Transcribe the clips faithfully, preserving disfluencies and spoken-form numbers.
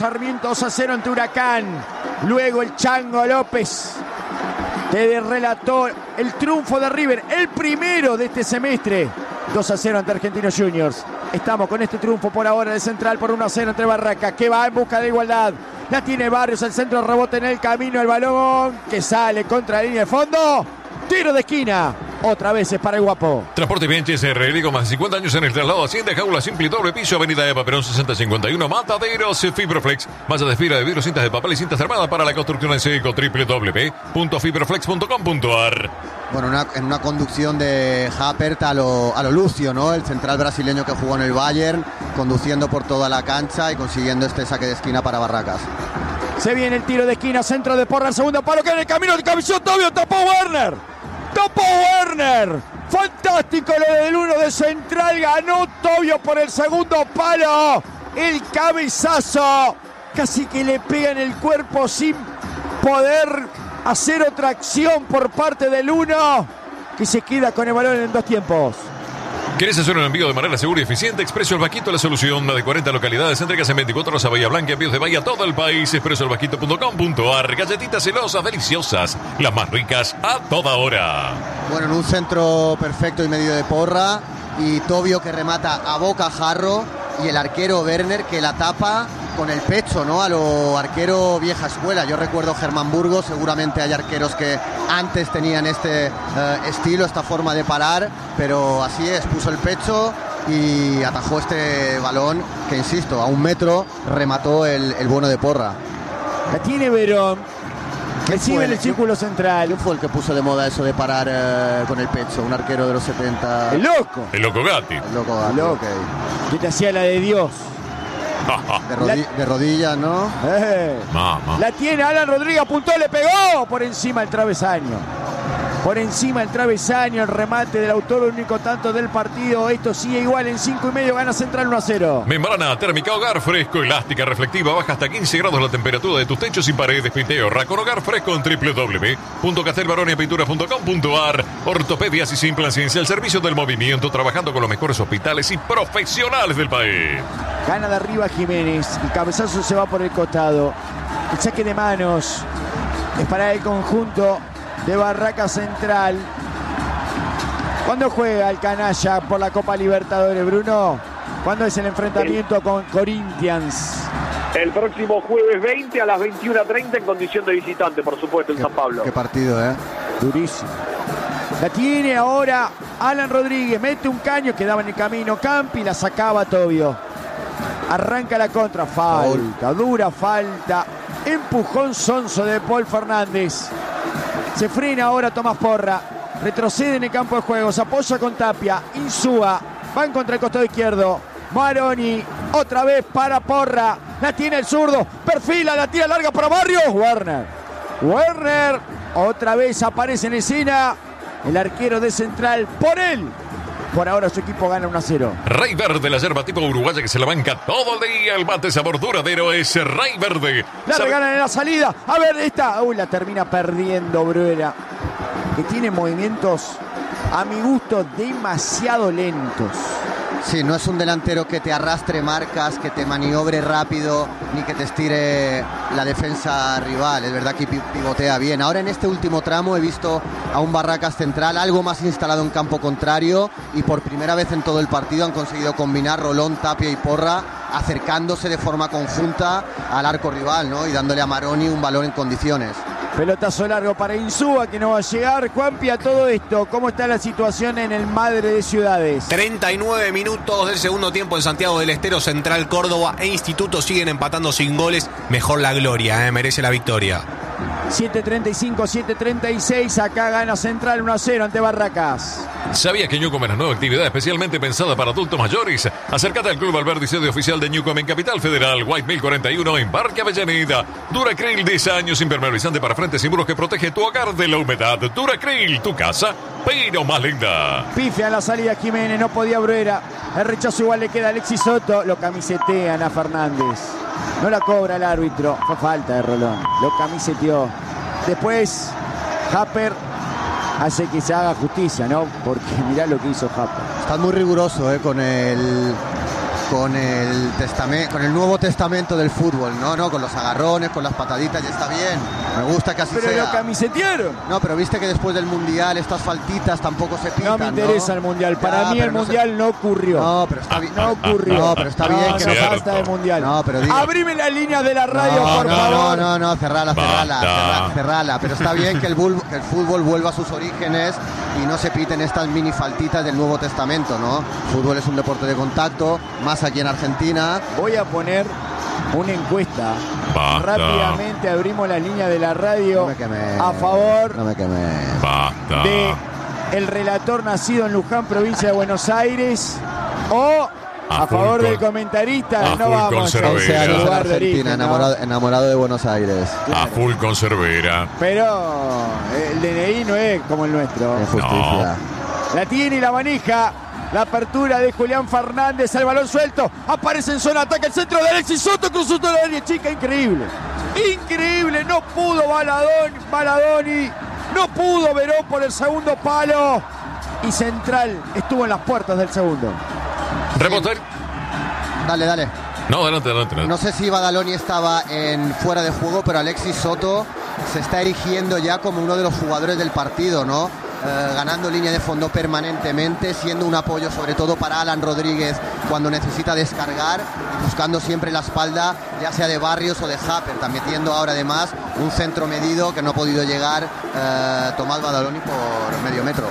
Sarmiento dos a cero ante Huracán. Luego el Chango López te relató el triunfo de River, el primero de este semestre. dos a cero ante Argentinos Juniors. Estamos con este triunfo por ahora de Central por uno a cero entre Barracas, que va en busca de igualdad. La tiene Barrios, el centro, rebote en el camino, el balón que sale contra la línea de fondo. Tiro de esquina. Otra vez es para el guapo. Transporte Bianches R L con más de cincuenta años en el traslado. Hacienda, jaula simple y doble piso. Avenida Eva Perón sesenta cincuenta y uno. Mataderos, Fibroflex. Malla de fibra de vidrio, cintas de papel y cintas armadas para la construcción en seco. doble u doble u doble u punto fibroflex punto com punto a r. Bueno, una, en una conducción de Happert a lo, a lo Lucio, ¿no? El central brasileño que jugó en el Bayern, conduciendo por toda la cancha y consiguiendo este saque de esquina para Barracas. Se viene el tiro de esquina, centro de Porra, el segundo palo que en el camino de cabeceó Tobio, tapó Werner. Tapó Werner. Fantástico lo del uno de Central. Ganó Tobio por el segundo palo. El cabezazo. Casi que le pega en el cuerpo sin poder hacer otra acción por parte del uno, que se queda con el balón en dos tiempos. ¿Querés hacer un envío de manera segura y eficiente? Expreso El Vaquito, la solución. Más de cuarenta localidades, entregas en veinticuatro horas a Bahía Blanca, envíos de Bahía a todo el país. expreso el vaquito punto com punto a r. Galletitas celosas, deliciosas, las más ricas a toda hora. Bueno, en un centro perfecto y medio de Porra, y Tobio que remata a boca jarro, y el arquero Werner que la tapa con el pecho, ¿no? A lo arquero vieja escuela. Yo recuerdo Germán Burgos, seguramente hay arqueros que antes tenían este eh, estilo, esta forma de parar, pero así es, puso el pecho y atajó este balón que, insisto, a un metro remató el, el bueno de Porra. La tiene Verón. Recibe en el círculo central. ¿Quién fue el que puso de moda eso de parar eh, con el pecho? Un arquero de los setenta. El loco. El loco Gatti. El loco Gatti, El loco. okay. Que te hacía la de Dios. De, rodi la... de rodillas, ¿no? Eh. Mamá. La tiene Alan Rodríguez, apuntó, le pegó por encima el travesaño. Por encima el travesaño, el remate del autor, único tanto del partido. Esto sigue igual, en cinco y medio gana Central uno a cero. Membrana térmica Hogar Fresco, elástica, reflectiva, baja hasta quince grados la temperatura de tus techos y paredes. Pinteo Racon Hogar Fresco en doble u doble u doble u punto castelbaronia pintura punto com punto a r. Ortopedias y Simplan Ciencia, el servicio del movimiento, trabajando con los mejores hospitales y profesionales del país. Gana de arriba Jiménez, el cabezazo se va por el costado. El saque de manos es para el conjunto de Barracas Central. ¿Cuándo juega el canalla por la Copa Libertadores, Bruno? ¿Cuándo es el enfrentamiento el... con Corinthians? El próximo jueves veinte a las veintiuna treinta en condición de visitante, por supuesto, en qué, San Pablo. Qué partido, ¿eh? Durísimo. La tiene ahora Alan Rodríguez, mete un caño, quedaba en el camino Campi, la sacaba Tobio. Arranca la contra, falta, Paul. Dura falta. Empujón sonso de Paul Fernández. Se frena ahora Tomás Porra. Retrocede en el campo de juego. Se apoya con Tapia. Insúa. Van contra el costado izquierdo. Maroni. Otra vez para Porra. La tiene el zurdo. Perfila. La tira larga para Barrios. Werner. Werner. Otra vez aparece en escena el arquero de Central. Por él. Por ahora su equipo gana uno a cero. Rey Verde, la yerba tipo uruguaya que se la banca todo el día. El mate sabor duradero es Rey Verde. La ¿Sabe? regalan en la salida. A ver, esta. Uy, la termina perdiendo Bruera. Que tiene movimientos, a mi gusto, demasiado lentos. Sí, no es un delantero que te arrastre marcas, que te maniobre rápido, ni que te estire la defensa rival. Es verdad que pivotea bien. Ahora en este último tramo he visto a un Barracas Central algo más instalado en campo contrario, y por primera vez en todo el partido han conseguido combinar Rolón, Tapia y Porra, acercándose de forma conjunta al arco rival, ¿no? Y dándole a Maroni un balón en condiciones. Pelotazo largo para Insúa, que no va a llegar. Juanpi, a todo esto, ¿cómo está la situación en el Madre de Ciudades? treinta y nueve minutos del segundo tiempo en Santiago del Estero. Central Córdoba e Instituto siguen empatando sin goles. Mejor la gloria, ¿eh? Merece la victoria. siete treinta y cinco, siete treinta y seis. Acá gana Central uno a cero ante Barracas. ¿Sabías que Newcom es la nueva actividad especialmente pensada para adultos mayores? Acércate al Club Alberdi, sede oficial de Newcom en Capital Federal, White Mill cuarenta y uno en Parque Avellaneda. Duracryl, diez años, impermeabilizante para frentes y muros que protege tu hogar de la humedad. Duracryl, tu casa, pero más linda. Pifia en la salida Jiménez, no podía Bruera. El rechazo igual le queda a Alexis Soto. Lo camisetean a Fernández. No la cobra el árbitro. Fue falta de Rolón. Lo camiseteó. Después, Happer hace que se haga justicia, ¿no? Porque mirá lo que hizo Happer. Está muy riguroso, ¿eh? Con el con el testamento, con el Nuevo Testamento del fútbol, ¿no? No, con los agarrones, con las pataditas, ya está bien. Me gusta que así pero sea. lo camisetearon. No, pero viste que después del Mundial estas faltitas tampoco se pitan, No me interesa ¿no? el Mundial. Para Ya, mí el pero no Mundial se... no ocurrió. No, pero está bien. No ocurrió. No, pero está bien no, que no no basta de Mundial. No, pero digo... Abrime la línea de la radio, no, por no, favor. No, no, no, cerrala, cerrala, Basta. cerrala, cerrala. Pero está bien que el, bul- que el fútbol vuelva a sus orígenes y no se piten estas mini faltitas del Nuevo Testamento, ¿no? El fútbol es un deporte de contacto, más aquí en Argentina. Voy a poner una encuesta. Basta. Rápidamente abrimos la línea de la radio No me quemé. a favor No me quemé. Basta. de el relator nacido en Luján, provincia de Buenos Aires, o a, A favor full del con- comentarista. a No full con vamos a Cervera. ese once años en lugar de Argentina, origen, ¿no? enamorado, enamorado de Buenos Aires. A full con Cervera. Pero el D N I no es como el nuestro. En justicia. La tiene y la maneja. La apertura de Julián Fernández, el balón suelto. Aparece en zona ataque el centro de Alexis Soto, cruzó toda la área chica. Increíble. Increíble. No pudo Baladón, Baladoni. No pudo Verón por el segundo palo. Y Central estuvo en las puertas del segundo. Rebote. Dale, dale. No, adelante, adelante. adelante. No sé si Badaloni estaba en fuera de juego, pero Alexis Soto se está erigiendo ya como uno de los jugadores del partido, ¿no? Eh, ganando línea de fondo permanentemente, siendo un apoyo sobre todo para Alan Rodríguez cuando necesita descargar, buscando siempre la espalda, ya sea de Barrios o de Haper, también metiendo ahora además un centro medido que no ha podido llegar eh, Tomás Badaloni por medio metro.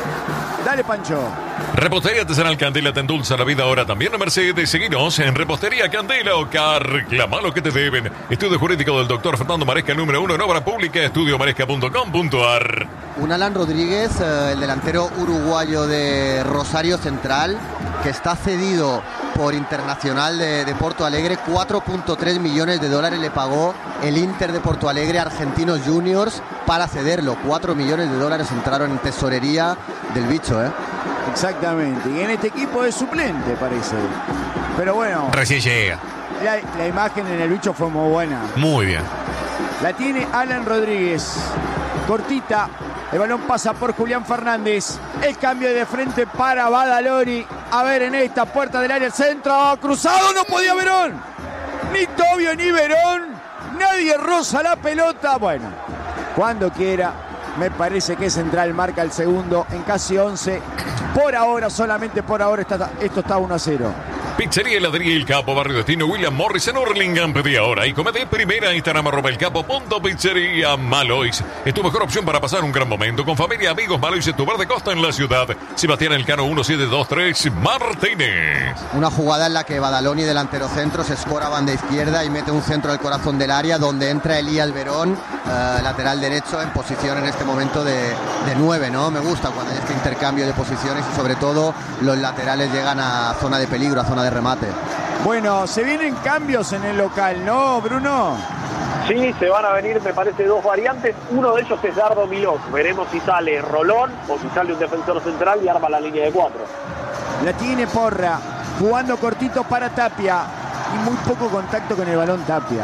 Dale, Pancho. Repostería Artesanal Candela te endulza la vida ahora también en Mercedes. Seguinos en Repostería Candela o Car. Reclama lo que te deben. Estudio jurídico del doctor Fernando Maresca, número uno en obra pública, estudio maresca punto com punto a r. Un Alan Rodríguez, eh, el delantero uruguayo de Rosario Central, que está cedido por Internacional de, de Porto Alegre. Cuatro punto tres millones de dólares le pagó el Inter de Porto Alegre a Argentinos Juniors para cederlo. Cuatro millones de dólares entraron en tesorería del bicho, ¿eh? Exactamente. Y en este equipo es suplente, parece. Pero bueno, Recién llega. la, la imagen en el bicho fue muy buena. Muy bien. La tiene Alan Rodríguez. Cortita. El balón pasa por Julián Fernández. El cambio de frente para Badaloni. A ver en esta puerta del área el centro. Cruzado, no podía Verón. Ni Tobio ni Verón. Nadie roza la pelota. Bueno, cuando quiera. Me parece que Central marca el segundo en casi once. Por ahora, solamente por ahora, está, esto está uno a cero. Pizzería Heladería El Capo, Barrio Destino, William Morris en Hurlingham. Pedí ahora y come de primera. Instagram arroba el capo punto pizzería. Malois es tu mejor opción para pasar un gran momento con familia, amigos. Malois es tu bar de costa en la ciudad. Sebastián Elcano uno siete dos tres Martínez. Una jugada en la que Badaloni, delantero centro, se escora a banda izquierda y mete un centro al corazón del área donde entra Elías Verón, eh, lateral derecho, en posición en este momento de, de nueve, ¿no? Me gusta cuando hay este intercambio de posiciones y sobre todo los laterales llegan a zona de peligro, a zona de remate. Bueno, se vienen cambios en el local, ¿no, Bruno? Sí, se van a venir, me parece, dos variantes. Uno de ellos es Dardo Milós. Veremos si sale Rolón o si sale un defensor central y arma la línea de cuatro. La tiene Porra, jugando cortito para Tapia. Y muy poco contacto con el balón Tapia.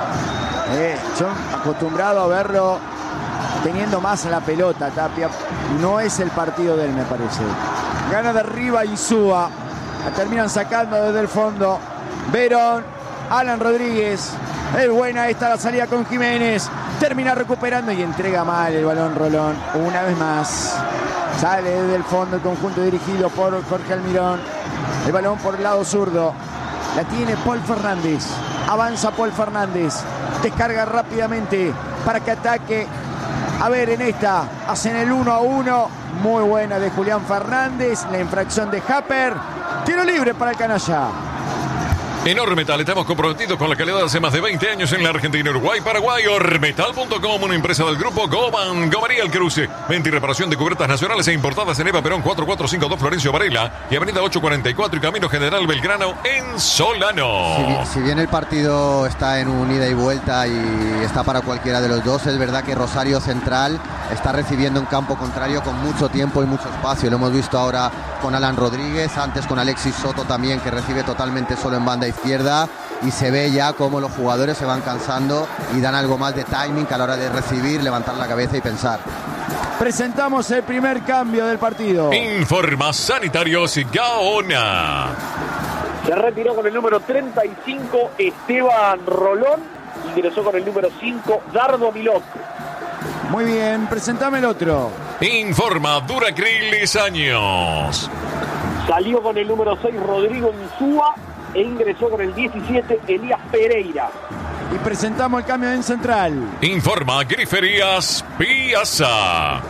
Eh, yo acostumbrado a verlo teniendo más la pelota, Tapia. No es el partido de él, me parece. Gana de arriba Insúa. La terminan sacando desde el fondo. Verón, Alan Rodríguez. Es buena esta la salida con Jiménez. Termina recuperando y entrega mal el balón Rolón. Una vez más. Sale desde el fondo el conjunto dirigido por Jorge Almirón. El balón por el lado zurdo. La tiene Paul Fernández. Avanza Paul Fernández. Descarga rápidamente para que ataque. A ver en esta. Hacen el uno a uno. Muy buena de Julián Fernández. La infracción de Haper. Tiro libre para el canalla. En Ormetal estamos comprometidos con la calidad hace más de veinte años en la Argentina, Uruguay, Paraguay. Ormetal punto com, una empresa del grupo Goban. Gobaría El Cruce. Venta y reparación de cubiertas nacionales e importadas en Eva Perón cuatro cuatro cinco dos Florencio Varela y Avenida ocho cuarenta y cuatro y Camino General Belgrano en Solano. Si bien, si bien el partido está en un ida y vuelta y está para cualquiera de los dos, es verdad que Rosario Central está recibiendo un campo contrario con mucho tiempo y mucho espacio. Lo hemos visto ahora con Alan Rodríguez, antes con Alexis Soto también, que recibe totalmente solo en banda izquierda, y se ve ya cómo los jugadores se van cansando y dan algo más de timing a la hora de recibir, levantar la cabeza y pensar. Presentamos el primer cambio del partido. Informa Sanitarios Gaona. Se retiró con el número treinta y cinco Esteban Rolón. Ingresó con el número cinco Dardo Milok. Muy bien, presentame el otro. Informa Duracril Diseños. Salió con el número seis Rodrigo Insúa e ingresó con el diecisiete Elías Pereira. Y presentamos el cambio en central. Informa Griferías Piazza.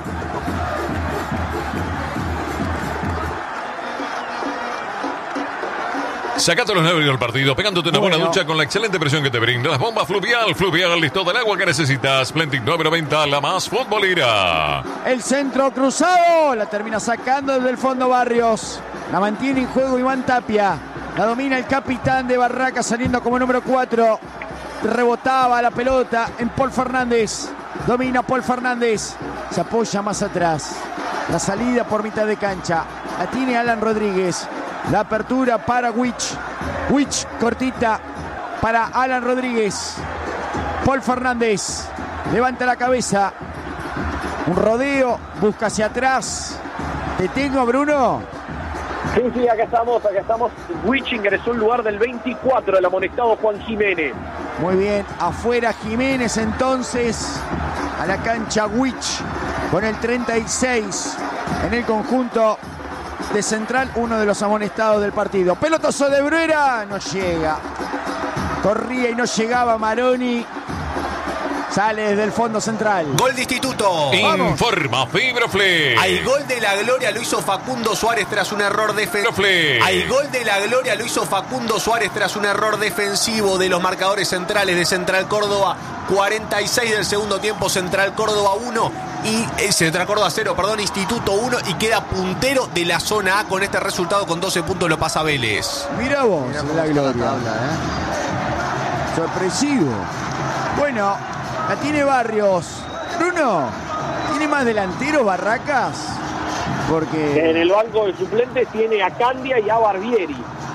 Sacate los nervios del partido, pegándote una Bueno. buena ducha con la excelente presión que te brinda las bombas Fluvial. Fluvial, listo del agua que necesitas. Splendid nueve noventa, la más futbolera. El centro cruzado. La termina sacando desde el fondo Barrios. La mantiene en juego Iván Tapia. La domina el capitán de Barracas saliendo como número cuatro. Rebotaba la pelota en Paul Fernández. Domina Paul Fernández. Se apoya más atrás. La salida por mitad de cancha. La tiene Alan Rodríguez. La apertura para Wich. Wich cortita para Alan Rodríguez. Paul Fernández levanta la cabeza. Un rodeo. Busca hacia atrás. ¿Te tengo, Bruno? Sí, sí, acá estamos, acá estamos. Wich ingresó en lugar del veinticuatro, el amonestado Juan Jiménez. Muy bien, afuera Jiménez entonces a la cancha Wich con el treinta y seis en el conjunto de Central, uno de los amonestados del partido. Pelotazo de Bruera, no llega. Corría y no llegaba Maroni. Sale desde el fondo central. Gol de Instituto. Vamos. Informa Fibroflex. Al gol de la gloria lo hizo Facundo Suárez tras un error defensivo. Fibroflex. Al gol de la gloria lo hizo Facundo Suárez tras un error defensivo de los marcadores centrales de Central Córdoba. cuarenta y seis del segundo tiempo, Central Córdoba uno y eh, Central Córdoba cero, perdón, Instituto uno, y queda puntero de la zona A con este resultado. Con doce puntos lo pasa Vélez. Mirá vos, Mira cómo la está la gloria. tabla, ¿eh? Sorpresivo. Bueno, la tiene Barrios. Bruno, ¿tiene más delanteros Barracas? Porque En el banco de suplentes tiene a Candia y a Barbieri.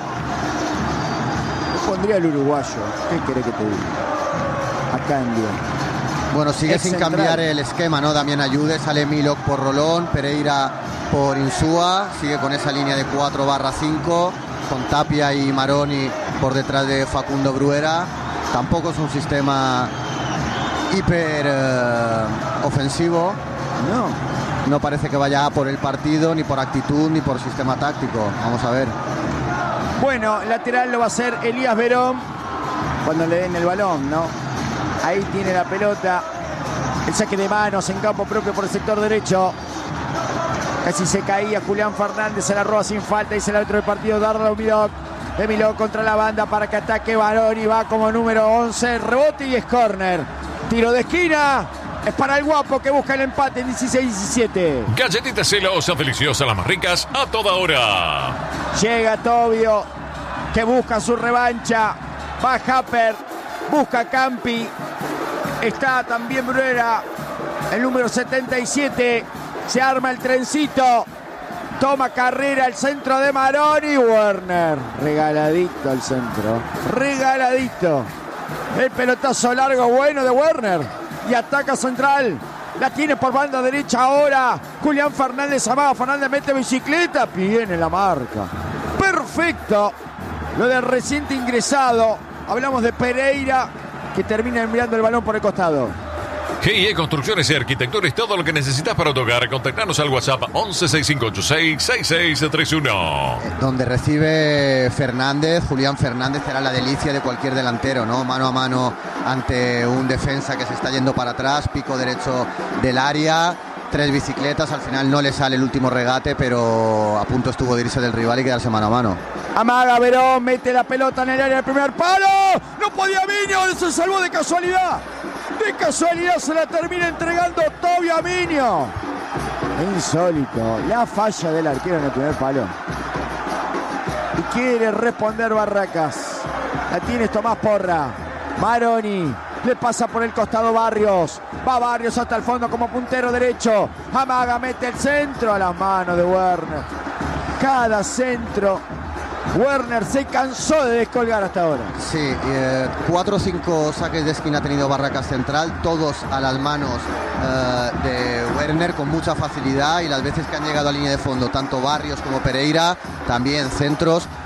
yo pondría al uruguayo. ¿Qué querés que te diga? A Candia. Bueno, sigue Ex sin central. cambiar el esquema, ¿no? Damián Ayude, sale Milok por Rolón, Pereira por Insúa, sigue con esa línea de cuatro barra cinco, con Tapia y Maroni por detrás de Facundo Bruera. Tampoco es un sistema hiper eh, ofensivo. No. No parece que vaya a por el partido, ni por actitud, ni por sistema táctico. Vamos a ver. Bueno, lateral lo va a hacer Elías Verón cuando le den el balón, ¿no? Ahí tiene la pelota. El saque de manos en campo propio por el sector derecho. Casi se caía Julián Fernández, se la roba sin falta. Dice el árbitro del partido, Dardo Milok. De Milok contra la banda para que ataque Baroni. Va como número once. Rebote y es córner. Tiro de esquina. Es para el guapo que busca el empate en dieciséis diecisiete. Galletitas celosas, deliciosas, las más ricas, a toda hora. Llega Tobio, que busca su revancha. Va Happer, busca Campi. Está también Bruera, el número setenta y siete. Se arma el trencito. Toma carrera el centro de Maroni. Werner, regaladito al centro. Regaladito. El pelotazo largo bueno de Werner. Y ataca Central. La tiene por banda derecha ahora. Julián Fernández amaga. Fernández mete bicicleta. Viene la marca. Perfecto. Lo del reciente ingresado. Hablamos de Pereira, que termina enviando el balón por el costado. G I E Construcciones y Arquitecturas, todo lo que necesitas para tocar. Contactarnos al WhatsApp once sesenta y cinco ochenta y seis sesenta y seis treinta y uno. Donde recibe Fernández, Julián Fernández, será la delicia de cualquier delantero, ¿no? Mano a mano ante un defensa que se está yendo para atrás, pico derecho del área, tres bicicletas, al final no le sale el último regate, pero a punto estuvo de irse del rival y quedarse mano a mano. Amaga Verón, mete la pelota en el área del primer palo. No podía Miño, se salvó de casualidad. De casualidad se la termina entregando Tobio a Miño. Insólito, la falla del arquero en el primer palo. Y quiere responder Barracas. La tiene Tomás Porra. Maroni le pasa por el costado Barrios. Va Barrios hasta el fondo como puntero derecho. Amaga mete el centro a las manos de Werner. Cada centro. Werner se cansó de descolgar hasta ahora. Sí, eh, cuatro o cinco saques de esquina ha tenido Barracas Central, todos a las manos eh, de Werner con mucha facilidad, y las veces que han llegado a línea de fondo, tanto Barrios como Pereira, también centros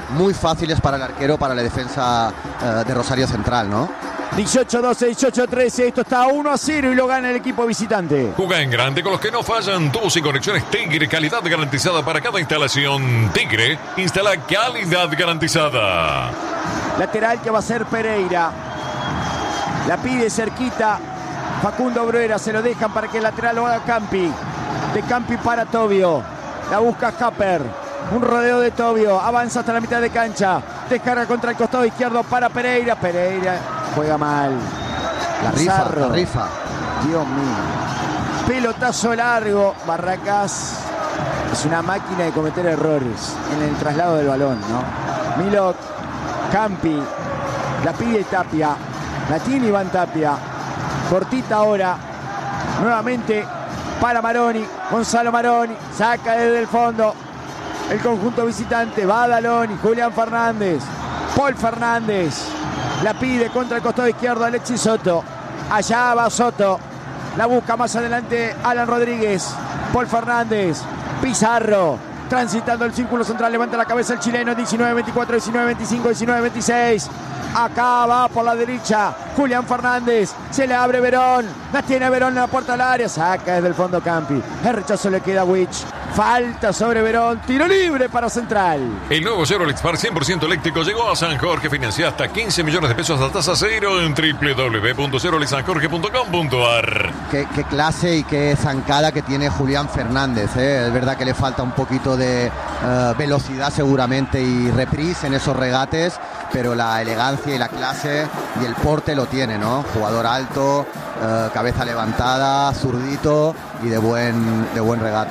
muy fáciles para el arquero, para la defensa eh, de Rosario Central, ¿no? dieciocho doce, dieciocho trece, esto está uno a cero y lo gana el equipo visitante. Juega en grande con los que no fallan. Tubos y conexiones Tigre, calidad garantizada para cada instalación. Tigre instala calidad garantizada. Lateral que va a ser Pereira. La pide cerquita Facundo Bruera, se lo dejan para que el lateral lo haga Campi. De Campi para Tobio. La busca Capper. Un rodeo de Tobio. Avanza hasta la mitad de cancha. Descarga contra el costado izquierdo para Pereira. Pereira juega mal. La rifa, la rifa. Dios mío. Pelotazo largo. Barracas es una máquina de cometer errores en el traslado del balón, ¿no? Milok. Campi. La pide Tapia. La tiene Iván Tapia. Cortita ahora. Nuevamente para Maroni. Gonzalo Maroni. Saca desde el fondo. El conjunto visitante. Va Daloni. Julián Fernández. Paul Fernández. La pide contra el costado izquierdo Alexis Soto. Allá va Soto. La busca más adelante Alan Rodríguez. Paul Fernández. Pizarro. Transitando el círculo central. Levanta la cabeza el chileno. diecinueve veinticuatro, diecinueve veinticinco, diecinueve veintiséis. Acá va por la derecha Julián Fernández. Se le abre Verón. La tiene Verón en la puerta del área. Saca desde el fondo Campi. El rechazo le queda a Wich. Falta sobre Verón. Tiro libre para Central. El nuevo Chevrolet Spark cien por ciento eléctrico llegó a San Jorge. Financia hasta quince millones de pesos a tasa cero en doble u doble u doble u punto chevrolet san jorge punto com punto a r. Qué, qué clase y qué zancada que tiene Julián Fernández, ¿eh? Es verdad que le falta un poquito de uh, velocidad seguramente y reprise en esos regates, pero la elegancia y la clase y el porte lo tiene, ¿no? Jugador alto, uh, cabeza levantada, zurdito y de buen, de buen regate.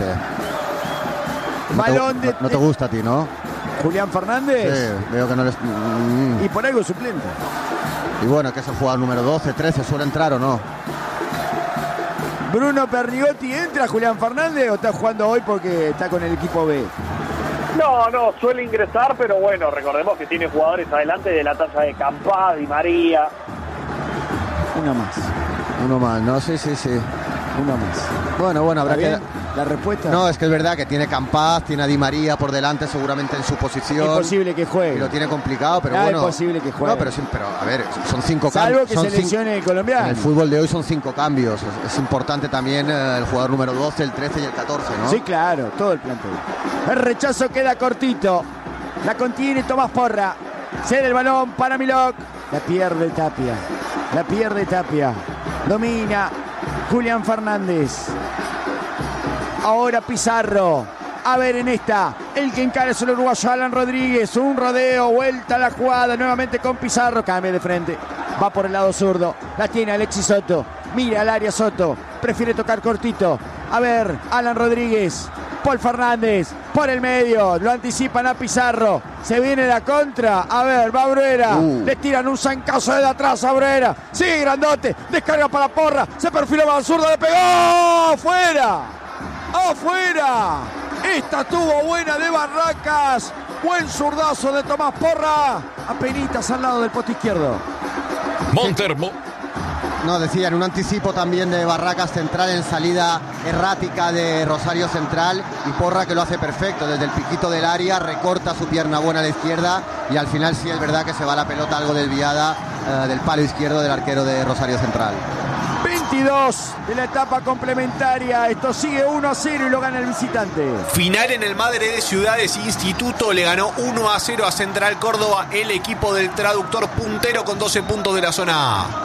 No Balón te, de... no, no te gusta a ti, ¿no? Julián Fernández. Sí, veo que no les... Mm. Y por algo suplente. Y bueno, que es el jugador número doce, trece, ¿suele entrar o no? Bruno Pernigotti, ¿entra Julián Fernández o está jugando hoy porque está con el equipo B? No, no, suele ingresar, pero bueno, recordemos que tiene jugadores adelante de la talla de Campá, Di María. Uno más. Uno más, ¿no? Sí, sí, sí. Uno más. Bueno, bueno, habrá que... ¿La respuesta? No, es que es verdad que tiene Campaz, tiene a Di María por delante seguramente en su posición. Imposible que juegue. Y lo tiene complicado, pero ah, bueno. Es posible que juegue. No, pero, sí, pero a ver, son cinco cambios. Salvo que se lesione el colombiano. En el fútbol de hoy son cinco cambios. Es, es importante también eh, el jugador número doce, el trece y el catorce, ¿no? Sí, claro, todo el plantel. El rechazo queda cortito. La contiene Tomás Porra. Cede el balón para Milok. La pierde Tapia. La pierde Tapia. Domina Julián Fernández. Ahora Pizarro. A ver en esta. El que encara es el uruguayo Alan Rodríguez. Un rodeo. Vuelta a la jugada. Nuevamente con Pizarro. Cambia de frente. Va por el lado zurdo. La tiene Alexis Soto. Mira al área Soto. Prefiere tocar cortito. A ver. Alan Rodríguez. Paul Fernández. Por el medio. Lo anticipan a Pizarro. Se viene la contra. A ver. Va Bruera. Uh. Le tiran un zancazo de atrás a Bruera. Sigue grandote. Descarga para Porra. Se perfila para el zurdo. Le pegó. ¡Fuera! ¡Afuera! Esta estuvo buena de Barracas. Buen zurdazo de Tomás Porra. Apenitas al lado del poste izquierdo. Montermo. No, decían, un anticipo también de Barracas Central en salida errática de Rosario Central y Porra que lo hace perfecto. Desde el piquito del área recorta su pierna buena a la izquierda y al final sí es verdad que se va la pelota algo desviada eh, del palo izquierdo del arquero de Rosario Central. veintidós de la etapa complementaria. Esto sigue uno a cero y lo gana el visitante. Final en el Madre de Ciudades. Instituto le ganó uno a cero a Central Córdoba. El equipo del traductor puntero con doce puntos de la zona A.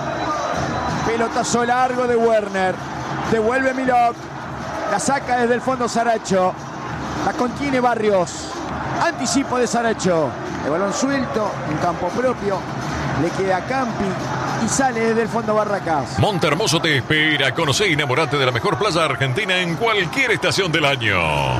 Pelotazo largo de Werner. Devuelve Milok. La saca desde el fondo Saracho. La contiene Barrios. Anticipo de Saracho. El balón suelto en campo propio. Le queda a Campi. Y sale desde el fondo Barracas. Montermoso te espera. Conoce y enamorate de la mejor playa argentina en cualquier estación del año.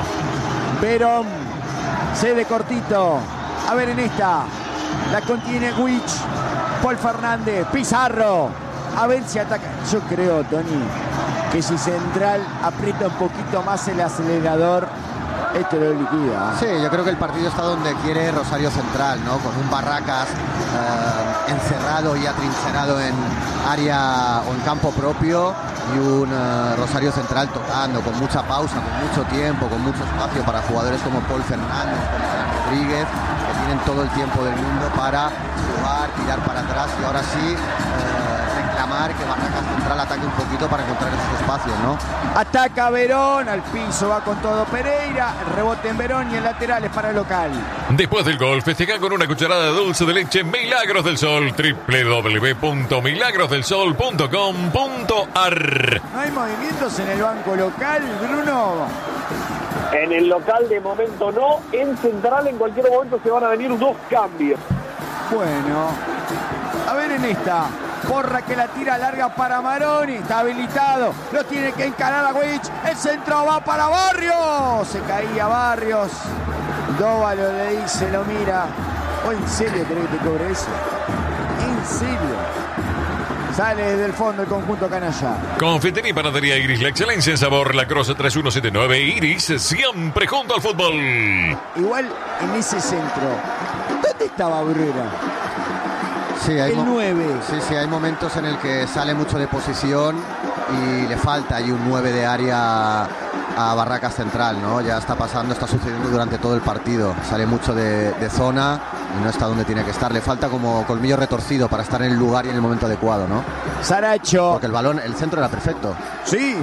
Verón. Cede cortito. A ver en esta. La contiene Wich. Paul Fernández. Pizarro. A ver si ataca. Yo creo, Tony, que si Central aprieta un poquito más el acelerador, esto lo liquida. Sí, yo creo que el partido está donde quiere Rosario Central, ¿no? Con un Barracas eh, encerrado y atrincherado en área o en campo propio y un uh, Rosario Central tocando con mucha pausa, con mucho tiempo, con mucho espacio para jugadores como Paul Fernández, como Alan Rodríguez, que tienen tienen todo el tiempo del mundo para jugar, tirar para atrás y ahora sí eh, reclamar que Barracas Central ataque un poquito para encontrar esos espacios, ¿no? Ataca Verón, al piso va con todo Pereira, el rebote en Verón y el lateral es para el local. Después del gol, festeja con una cucharada de dulce de leche Milagros del Sol, doble u doble u doble u punto milagros del sol punto com punto a r. ¿No hay movimientos en el banco local, Bruno? En el local de momento no, en Central en cualquier momento se van a venir dos cambios. Bueno, a ver en esta. Porra que la tira larga para Maroni, está habilitado, lo tiene que encarar a Wich, el centro va para Barrios, se caía Barrios, Dóvalo le dice, lo mira, ¿o en serio querés que te cobre eso? ¿En serio? Sale desde el fondo el conjunto canalla. Confitería y panadería Iris, la excelencia en sabor, La Croce tres uno siete nueve, Iris, siempre junto al fútbol. Igual en ese centro, ¿dónde estaba Bruera? Sí, hay el nueve. Sí, sí, hay momentos en el que sale mucho de posición y le falta ahí un nueve de área a Barracas Central, ¿no? Ya está pasando, está sucediendo durante todo el partido. Sale mucho de, de zona y no está donde tiene que estar. Le falta como colmillo retorcido para estar en el lugar y en el momento adecuado, ¿no? Saracho. Porque el balón, el centro era perfecto. Sí.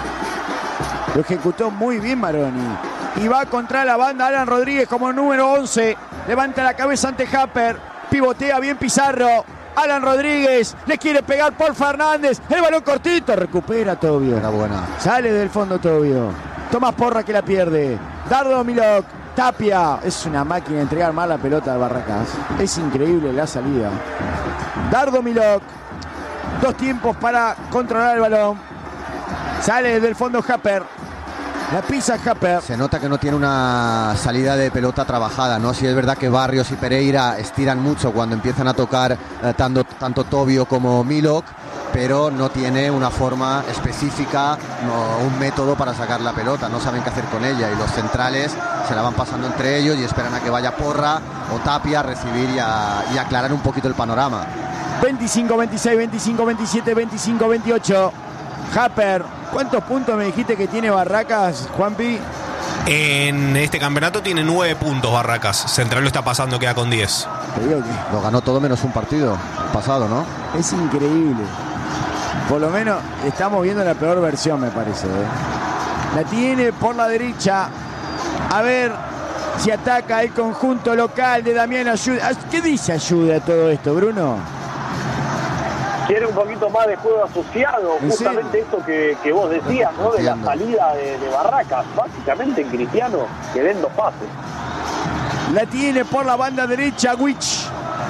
Lo ejecutó muy bien Maroni. Y va contra la banda Alan Rodríguez como número once. Levanta la cabeza ante Happer. Pivotea bien Pizarro. Alan Rodríguez le quiere pegar Paul Fernández. El balón cortito. Recupera Tobio. Era buena. Sale del fondo Tobio. Tomás Porra que la pierde. Dardo Milok. Tapia. Es una máquina de entregar mal la pelota de Barracas. Es increíble la salida. Dardo Milok. Dos tiempos para controlar el balón. Sale desde el fondo Happer. La pisa Happer. Se nota que no tiene una salida de pelota trabajada, ¿no? Sí es verdad que Barrios y Pereira estiran mucho cuando empiezan a tocar eh, tanto, tanto Tobio como Milok, pero no tiene una forma específica, no, un método para sacar la pelota, no saben qué hacer con ella y los centrales se la van pasando entre ellos y esperan a que vaya Porra o Tapia a recibir y, a, y aclarar un poquito el panorama. veinticinco veintiséis, veinticinco veintisiete, veinticinco veintiocho. Happer, ¿cuántos puntos me dijiste que tiene Barracas, Juanpi? En este campeonato tiene nueve puntos Barracas. Central lo está pasando, queda con diez. Te digo que Lo ganó todo menos un partido pasado, ¿no? es increíble. Por lo menos estamos viendo la peor versión, me parece, ¿eh? La tiene por la derecha. A ver si ataca el conjunto local de Damián Ayuda. ¿Qué dice Ayuda todo esto, Bruno? Quiere un poquito más de juego asociado, ¿En justamente serio? esto que, que vos decías, ¿no? De la Entiendo. salida de, de Barracas, básicamente en Cristiano, que den dos pases. La tiene por la banda derecha Wich.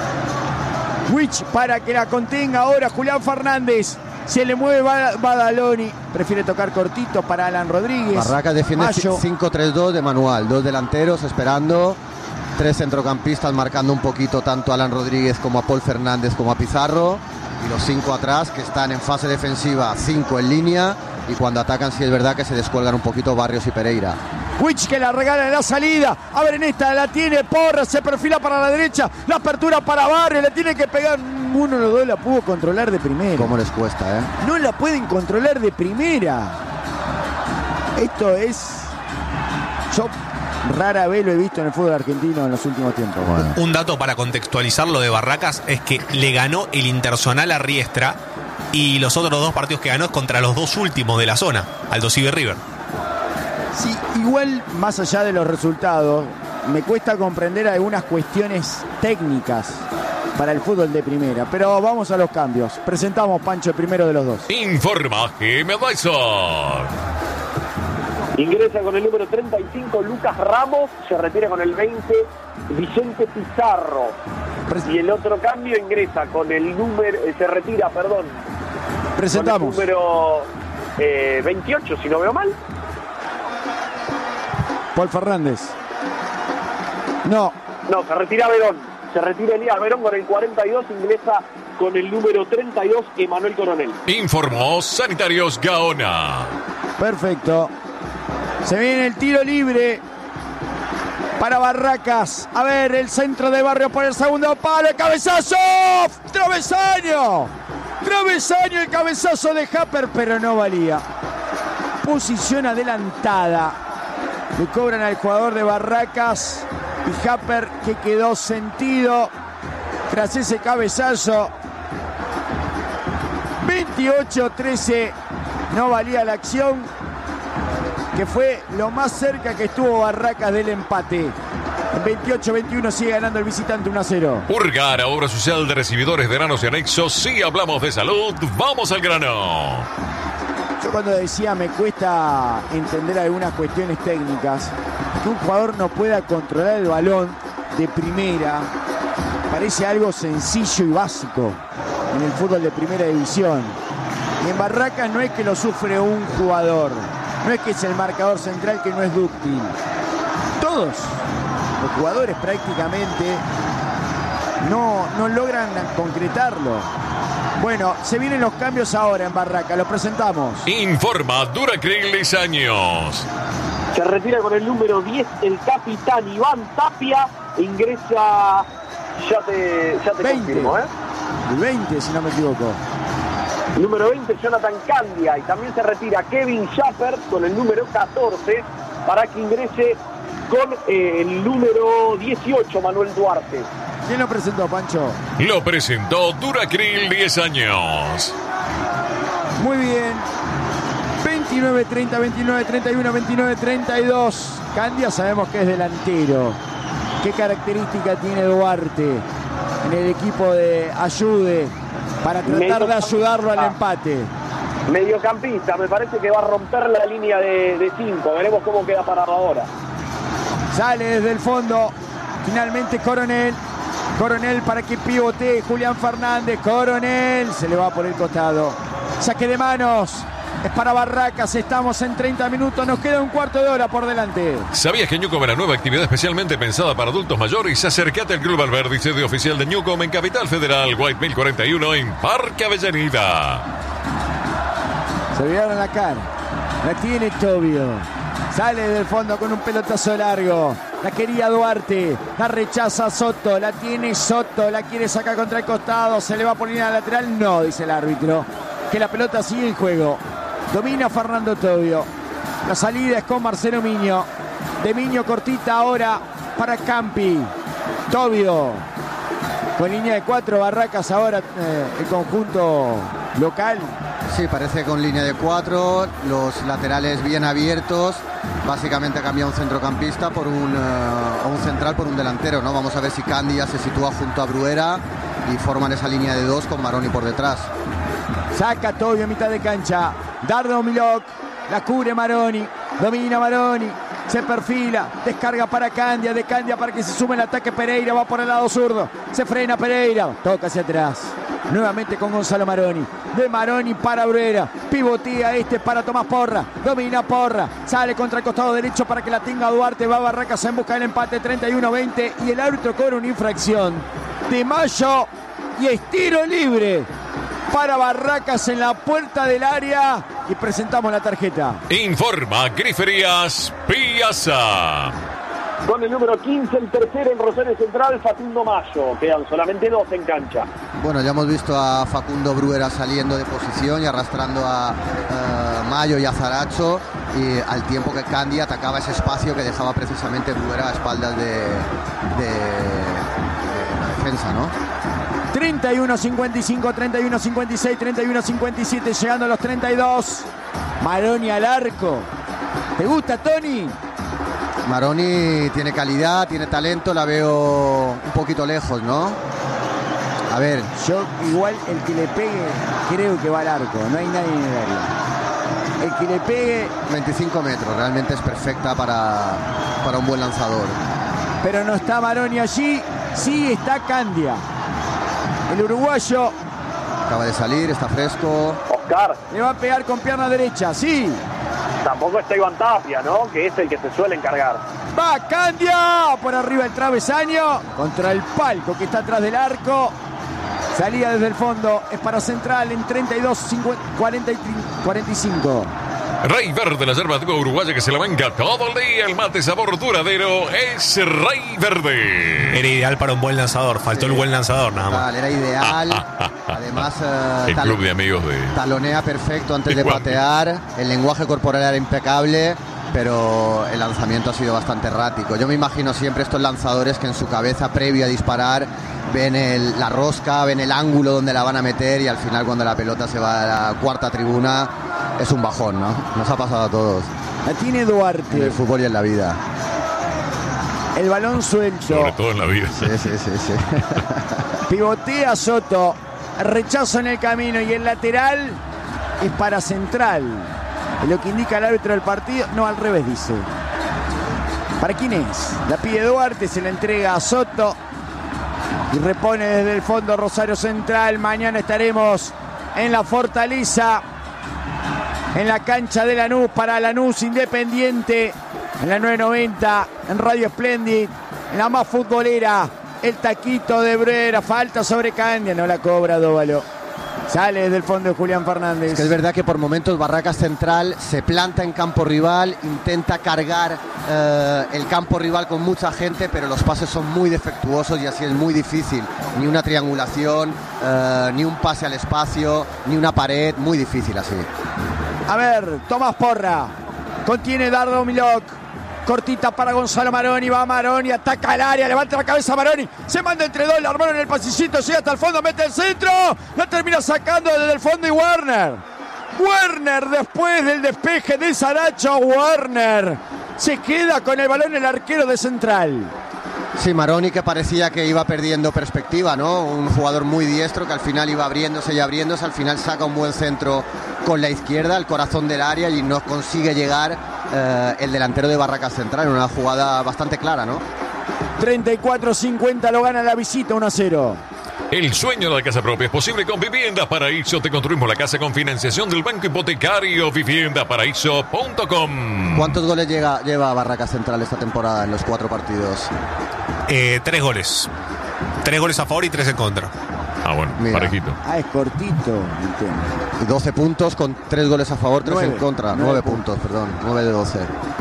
Wich para que la contenga ahora Julián Fernández. Se le mueve Badaloni. Prefiere tocar cortito para Alan Rodríguez. Barracas defiende Mayo. cinco tres dos de manual. Dos delanteros esperando. Tres centrocampistas marcando un poquito tanto a Alan Rodríguez como a Paul Fernández como a Pizarro. Y los cinco atrás que están en fase defensiva, cinco en línea. Y cuando atacan sí es verdad que se descuelgan un poquito Barrios y Pereira. Wich que la regala en la salida. A ver, en esta la tiene Porra. Se perfila para la derecha. La apertura para Barrios. Le tiene que pegar. Uno o los dos la pudo controlar de primera. ¿Cómo les cuesta, eh? No la pueden controlar de primera. Esto es... Yo rara vez lo he visto en el fútbol argentino en los últimos tiempos. Bueno. Un dato para contextualizar lo de Barracas es que le ganó el Intersonal a Riestra y los otros dos partidos que ganó es contra los dos últimos de la zona, Aldosivi y River. Sí, igual más allá de los resultados, me cuesta comprender algunas cuestiones técnicas para el fútbol de primera. Pero vamos a los cambios. Presentamos, Pancho, el primero de los dos. Informa G M Dyson. Ingresa con el número treinta y cinco Lucas Ramos, se retira con el veinte Vicente Pizarro. Y el otro cambio ingresa con el número, eh, se retira, perdón, Presentamos. con el número eh, veintiocho, si no veo mal. Paul Fernández. No, No, se retira Verón. Se retira Elías Verón con el cuarenta y dos, ingresa con el número treinta y dos Emanuel Coronel. Informó Sanitarios Gaona. perfecto. Se viene el tiro libre para Barracas. A ver, el centro de Barrio por el segundo palo. ¡El cabezazo! ¡Travesaño! Travesaño, el cabezazo de Happer, pero no valía. Posición adelantada. Le cobran al jugador de Barracas Y Japper que quedó sentido tras ese cabezazo. veintiocho trece, no valía la acción, que fue lo más cerca que estuvo Barracas del empate. En veintiocho veintiuno sigue ganando el visitante uno a cero. Urgar, obra social de recibidores de granos y anexos. Si hablamos de salud, vamos al grano. Yo cuando decía me cuesta entender algunas cuestiones técnicas, que un jugador no pueda controlar el balón de primera, parece algo sencillo y básico en el fútbol de primera división. Y en Barracas no es que lo sufre un jugador, no es que es el marcador central que no es dúctil. Todos los jugadores prácticamente no, no logran concretarlo. Bueno, se vienen los cambios ahora en Barracas, los presentamos. Informa Duracril diez años. Se retira con el número diez el capitán Iván Tapia. Ingresa, ya te, ya te veinte. confirmo, ¿eh? El veinte, si no me equivoco. Número veinte, Jonathan Candia. Y también se retira Kevin Schaffer con el número catorce para que ingrese con eh, el número dieciocho, Manuel Duarte. ¿Quién lo presentó, Pancho? Lo presentó Duracril diez años. Muy bien. veintinueve treinta, veintinueve treinta y uno, veintinueve treinta y dos. Candia sabemos que es delantero. ¿Qué característica tiene Duarte en el equipo de Ayude para tratar de ayudarlo al empate? Mediocampista, me parece que va a romper la línea de cinco. Veremos cómo queda parado ahora. Sale desde el fondo. Finalmente Coronel. Coronel para que pivotee Julián Fernández. Coronel se le va por el costado. Saque de manos. Es para Barracas, estamos en treinta minutos, nos queda un cuarto de hora por delante. ¿Sabías que Newcom era nueva actividad especialmente pensada para adultos mayores? Acércate al Club Alberdi, sede oficial de Newcom en Capital Federal, White mil cuarenta y uno en Parque Avellaneda. Se vieron la cara, la tiene Tobio. Sale del fondo con un pelotazo largo. La quería Duarte, la rechaza Soto, la tiene Soto, la quiere sacar contra el costado, se le va por línea lateral, no, dice el árbitro. Que la pelota sigue en juego. Domina Fernando Tobio. La salida es con Marcelo Miño. De Miño cortita ahora para Campi. Tobio. Con línea de cuatro, Barracas ahora eh, el conjunto local. Sí, parece con línea de cuatro, los laterales bien abiertos. Básicamente ha cambiado un centrocampista por un, uh, un central por un delantero, ¿no? Vamos a ver si Candia se sitúa junto a Bruera y forman esa línea de dos con Maroni por detrás. Saca Tobio a mitad de cancha. Dardo Milok. La cubre Maroni. Domina Maroni. Se perfila. Descarga para Candia. De Candia para que se sume el ataque Pereira. Va por el lado zurdo. Se frena Pereira. Toca hacia atrás. Nuevamente con Gonzalo Maroni. De Maroni para Bruera. Pivotea este para Tomás Porra. Domina Porra. Sale contra el costado derecho para que la tenga Duarte. Va Barracas en busca del empate. treinta y uno veinte. Y el árbitro cobra una infracción de Mayo. Y es tiro libre para Barracas en la puerta del área y presentamos la tarjeta. Informa Griferías Piazza. Con el número quince, el tercero en Rosario Central, Facundo Mayo. Quedan solamente dos en cancha. Bueno, ya hemos visto a Facundo Bruera saliendo de posición y arrastrando a uh, Mayo y a Zaracho, y al tiempo que Candia atacaba ese espacio que dejaba precisamente Bruera a espaldas de, de, de la defensa, ¿no? treinta y uno cincuenta y cinco, treinta y uno cincuenta y seis, treinta y uno cincuenta y siete, llegando a los treinta y dos. Maroni al arco. ¿Te gusta, Tony? Maroni tiene calidad, tiene talento, la veo un poquito lejos, ¿no? A ver. Yo igual el que le pegue creo que va al arco, no hay nadie en el área. El que le pegue... veinticinco metros, realmente es perfecta para, para un buen lanzador. Pero no está Maroni allí, sí está Candia. El uruguayo acaba de salir, está fresco. Oscar. Le va a pegar con pierna derecha, sí. Tampoco está Iván Tapia, ¿no? Que es el que se suele encargar. Va Candia por arriba el travesaño contra el palco que está atrás del arco. Salida desde el fondo, es para Central en treinta y dos, cincuenta, cuarenta y cuarenta y cinco. Rey Verde, la yerba antigua uruguaya que se la banca todo el día. El mate sabor duradero es Rey Verde. Era ideal para un buen lanzador. Faltó sí. el buen lanzador nada más. Era ideal. Además, uh, el club de amigos de... talonea perfecto antes de patear. El lenguaje corporal era impecable. pero el lanzamiento ha sido bastante errático. Yo me imagino siempre estos lanzadores que en su cabeza, previo a disparar, ven el, la rosca, ven el ángulo donde la van a meter, y al final cuando la pelota se va a la cuarta tribuna es un bajón, ¿no? Nos ha pasado a todos. La tiene Duarte. En el fútbol y en la vida. El balón suelto. Sobre todo en la vida. Sí, sí, sí, sí. Pivotea Soto. Rechazo en el camino, y el lateral es para Central. Es lo que indica el árbitro del partido. No, al revés dice. ¿Para quién es? La pide Duarte, se la entrega a Soto y repone desde el fondo Rosario Central. Mañana estaremos en la Fortaleza, en la cancha de Lanús, para Lanús Independiente, en la nueve noventa, en Radio Splendid, en la más futbolera. El taquito de Brera, falta sobre Candia, no la cobra Dóvalo. Sale desde el fondo de Julián Fernández. Es que es verdad que por momentos Barracas Central se planta en campo rival, intenta cargar eh, el campo rival con mucha gente, pero los pases son muy defectuosos y así es muy difícil. Ni una triangulación, eh, ni un pase al espacio, ni una pared, muy difícil así. A ver, Tomás Porra. Contiene Dardo Milok. Cortita para Gonzalo Maroni, va Maroni, ataca el área, levanta la cabeza Maroni, se manda entre dos, la armaron en el pasillito, llega hasta el fondo, mete el centro, la termina sacando desde el fondo y Werner. Werner, después del despeje de Saracho, Werner se queda con el balón el arquero de Central. Sí, Maroni, que parecía que iba perdiendo perspectiva, ¿no? Un jugador muy diestro que al final iba abriéndose y abriéndose, al final saca un buen centro con la izquierda, al corazón del área, y no consigue llegar eh, el delantero de Barracas Central en una jugada bastante clara, ¿no? treinta y cuatro cincuenta lo gana la visita, uno a cero. El sueño de la casa propia es posible con Vivienda Paraíso. Te construimos la casa con financiación del Banco Hipotecario. Vivienda Paraíso punto com. ¿Cuántos goles llega, lleva Barracas Central esta temporada en los cuatro partidos? Eh, tres goles. Tres goles a favor y tres en contra. Ah, bueno, Mira. parejito. Ah, es cortito el tema. doce puntos con tres goles a favor, tres Nueve. en contra. Nueve nueve puntos. puntos, perdón. nueve de doce.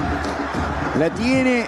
La tiene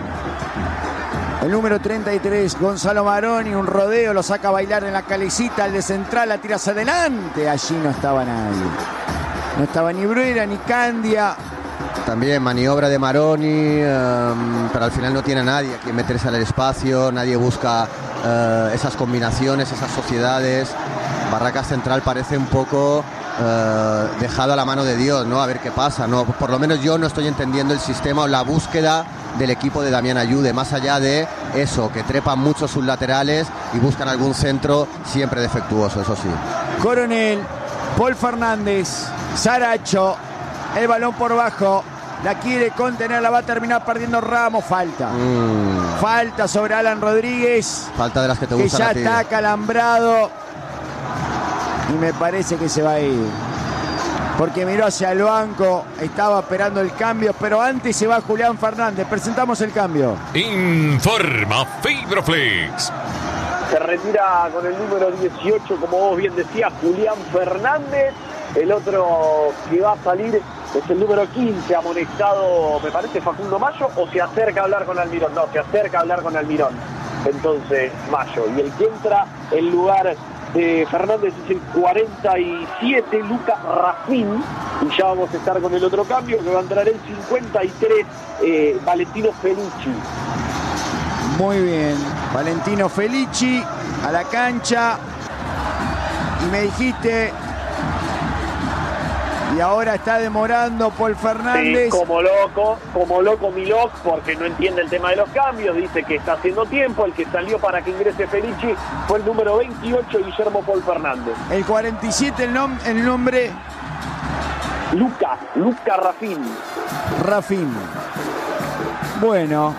el número treinta y tres, Gonzalo Maroni, un rodeo, lo saca a bailar en la calecita, el de Central la tira hacia adelante, allí no estaba nadie. No estaba ni Bruera ni Candia. También maniobra de Maroni, um, pero al final no tiene a nadie a quien meterse al espacio, nadie busca uh, esas combinaciones, esas sociedades. Barracas Central parece un poco uh, dejado a la mano de Dios, ¿no? A ver qué pasa, ¿no? Por lo menos yo no estoy entendiendo el sistema o la búsqueda del equipo de Damián Ayude, más allá de eso, que trepan mucho sus laterales y buscan algún centro siempre defectuoso, eso sí. Coronel, Paul Fernández, Saracho, el balón por bajo, la quiere contener, la va a terminar perdiendo Ramos, falta. Mm, Falta sobre Alan Rodríguez, falta de las que te que gustan ya a ti. está acalambrado y me parece que se va a ir. Porque miró hacia el banco, estaba esperando el cambio, pero antes se va Julián Fernández. Presentamos el cambio. Informa Fibroflex. Se retira con el número dieciocho, como vos bien decías, Julián Fernández. El otro que va a salir es el número quince, amonestado, me parece, Facundo Mayo, o se acerca a hablar con Almirón. No, se acerca a hablar con Almirón. Entonces, Mayo. Y el que entra en lugar de Fernández es el cuarenta y siete, Lucas Rafín. Y ya vamos a estar con el otro cambio, que va a entrar el cincuenta y tres, eh, Valentino Felici. Muy bien. Valentino Felici a la cancha. Y me dijiste... Y ahora está demorando Paul Fernández. Sí, como loco, como loco Milok, porque no entiende el tema de los cambios, dice que está haciendo tiempo. El que salió para que ingrese Felici fue el número veintiocho, Guillermo Paul Fernández. El cuarenta y siete, el, nom el nombre... Luca, Luca Rafín. Rafín. Bueno.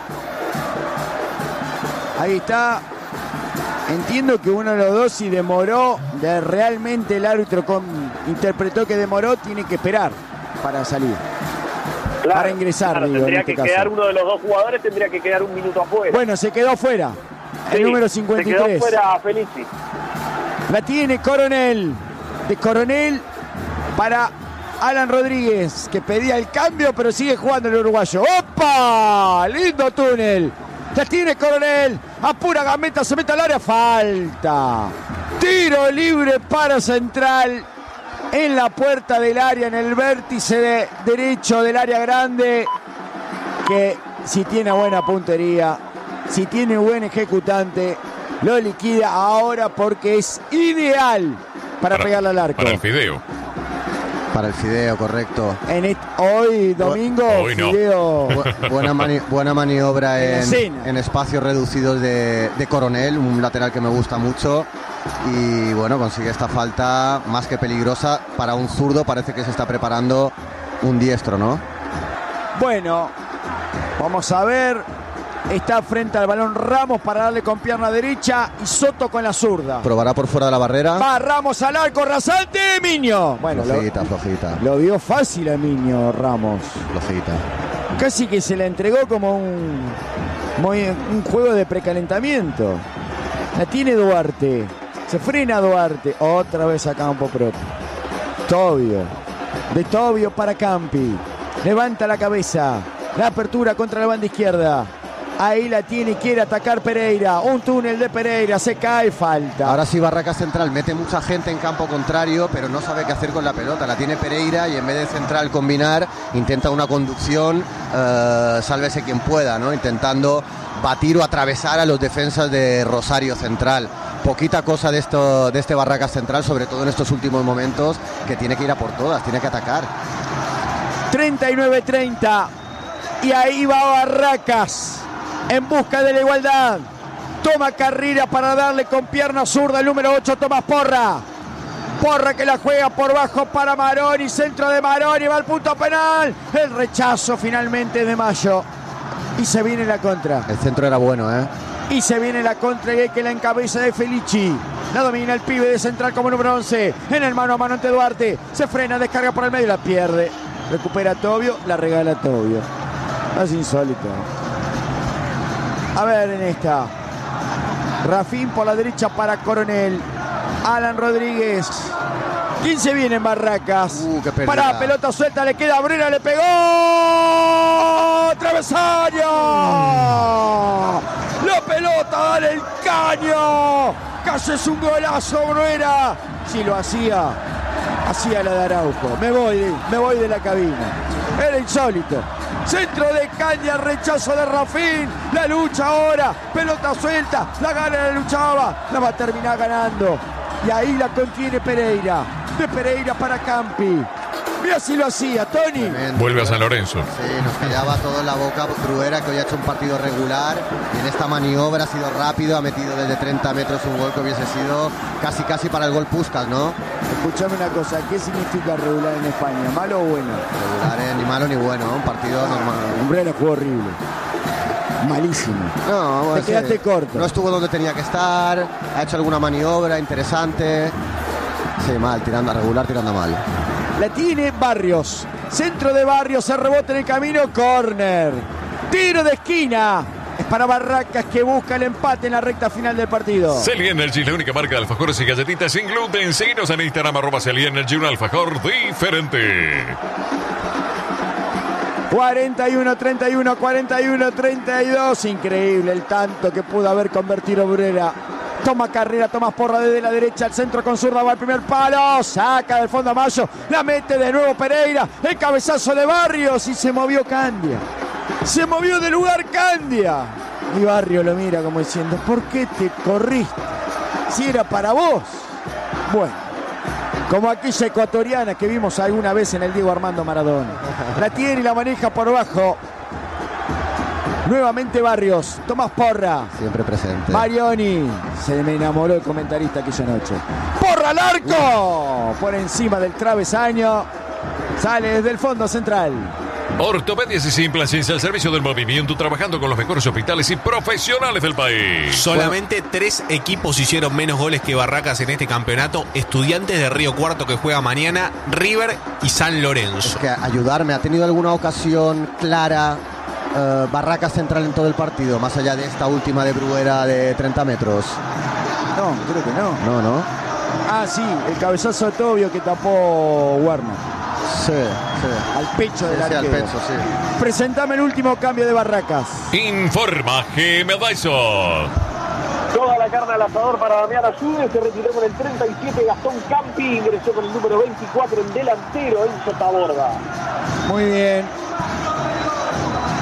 Ahí está. Entiendo que uno de los dos, si demoró, de realmente el árbitro con, interpretó que demoró, tiene que esperar para salir. Claro, para ingresar, claro, digo, tendría en este que caso. quedar uno de los dos jugadores, tendría que quedar un minuto afuera. Bueno, se quedó fuera. El Sí, número cincuenta y Se tres. quedó fuera Felici. La tiene Coronel. De Coronel para Alan Rodríguez, que pedía el cambio, pero sigue jugando el uruguayo. ¡Opa! Lindo túnel. La tiene Coronel. A pura gambeta se mete al área. Falta. Tiro libre para Central. En la puerta del área, en el vértice de derecho del área grande. que si tiene buena puntería, si tiene buen ejecutante, lo liquida ahora porque es ideal para, para pegarle al arco. Para el fideo. Para el fideo, correcto. En et, hoy, domingo, hoy no. fideo. Bu buena, mani buena maniobra en, en, en espacios reducidos de, de Coronel, un lateral que me gusta mucho. Y bueno, consigue esta falta más que peligrosa para un zurdo. Parece que se está preparando un diestro, ¿no? Bueno, vamos a ver. Está frente al balón Ramos para darle con pierna derecha y Soto con la zurda. Probará por fuera de la barrera. Va Ramos al arco, rasante, Miño. Bueno, flojita, lo, flojita. Lo vio fácil a Miño Ramos. Flojita. Casi que se la entregó como un, muy, un juego de precalentamiento. La tiene Duarte. Se frena Duarte. Otra vez a campo propio. Tobio. De Tobio para Campi. Levanta la cabeza. La apertura contra la banda izquierda. Ahí la tiene y quiere atacar Pereira. Un túnel de Pereira, se cae, falta. Ahora sí Barracas Central mete mucha gente en campo contrario, pero no sabe qué hacer con la pelota. La tiene Pereira y en vez de Central combinar, intenta una conducción, eh, sálvese quien pueda, ¿no? Intentando batir o atravesar a los defensas de Rosario Central. Poquita cosa de, esto, de este Barracas Central, sobre todo en estos últimos momentos, que tiene que ir a por todas, tiene que atacar. treinta y nueve treinta. Y ahí va Barracas. En busca de la igualdad. Toma carrera para darle con pierna zurda el número ocho, Tomás Porra. Porra que la juega por bajo para Maroni. Centro de Maroni, va al punto penal. El rechazo finalmente de Mayo. Y se viene la contra. El centro era bueno, ¿eh? Y se viene la contra y que la encabeza de Felici. La domina el pibe de Central como número once. En el mano a mano ante Duarte. Se frena, descarga por el medio y la pierde. Recupera Tobio, la regala Tobio. Es insólito. A ver en esta. Rafín por la derecha para Coronel. Alan Rodríguez. ¿Quién se viene en Barracas? Uh, qué para pelota suelta, le queda Brera, le pegó. ¡Travesaño! La pelota da en el caño. Casi es un golazo, Brera. Si lo hacía, hacía la de Araujo. Me voy, me voy de la cabina. Era insólito. Centro de Caña, rechazo de Rafín. La lucha ahora. Pelota suelta. La gana, la luchaba. La va a terminar ganando. Y ahí la contiene Pereira. De Pereira para Campi. Mira si lo hacía, Tony. Tremendo. Vuelve a San Lorenzo. Sí, nos callaba todo en la boca Bruera, que hoy ha hecho un partido regular. Y en esta maniobra ha sido rápido. Ha metido desde treinta metros un gol que hubiese sido casi casi para el gol Puskás, ¿no? Escuchame una cosa, ¿qué significa regular en España? ¿Malo o bueno? Regular es ni malo ni bueno, un partido normal. Umbrella jugó horrible. Malísimo. No, bueno, te sí. quedaste corto. No estuvo donde tenía que estar, ha hecho alguna maniobra interesante. Sí, mal, tirando a regular, tirando mal. La tiene Barrios. Centro de Barrios, se rebota en el camino, córner. Tiro de esquina. Es para Barracas que busca el empate en la recta final del partido. Celi Energy, la única marca de alfajores y galletitas sin gluten. Síguenos en Instagram, arroba Celi Energy, un alfajor diferente. cuarenta y uno treinta y uno, cuarenta y uno treinta y dos. Increíble el tanto que pudo haber convertido Brera. Toma carrera, Tomás Porra desde la derecha, al centro con zurda, va al primer palo, saca del fondo a Mayo, la mete de nuevo Pereira, el cabezazo de Barrios y se movió Candia. Se movió de lugar Candia. Y Barrio lo mira como diciendo, ¿por qué te corriste? Si era para vos. Bueno, como aquella ecuatoriana que vimos alguna vez en el Diego Armando Maradona. La tiene y la maneja por bajo. Nuevamente Barrios, Tomás Porra. Siempre presente. Marioni. Se me enamoró el comentarista aquella noche. ¡Porra al arco! Por encima del travesaño. Sale desde el fondo central. Ortopedias y Implants, al servicio del movimiento, trabajando con los mejores hospitales y profesionales del país. Solamente bueno. tres equipos hicieron menos goles que Barracas en este campeonato. Estudiantes de Río Cuarto, que juega mañana, River y San Lorenzo. Es que ayudarme, ¿ha tenido alguna ocasión clara uh, Barracas Central en todo el partido, más allá de esta última de Bruera de treinta metros? No, creo que no. No, ¿no? Ah, sí, el cabezazo de Tobio que tapó Werner. Sí, sí. Al pecho del sí, arquero. Sí, al pecho, sí. Presentame el último cambio de Barracas. Informa G M Dyson. Toda la carne al asador para Damián Ayude. Se retiró con el treinta y siete Gastón Campi. Ingresó con el número veinticuatro en delantero, Enzo Taborda. Muy bien.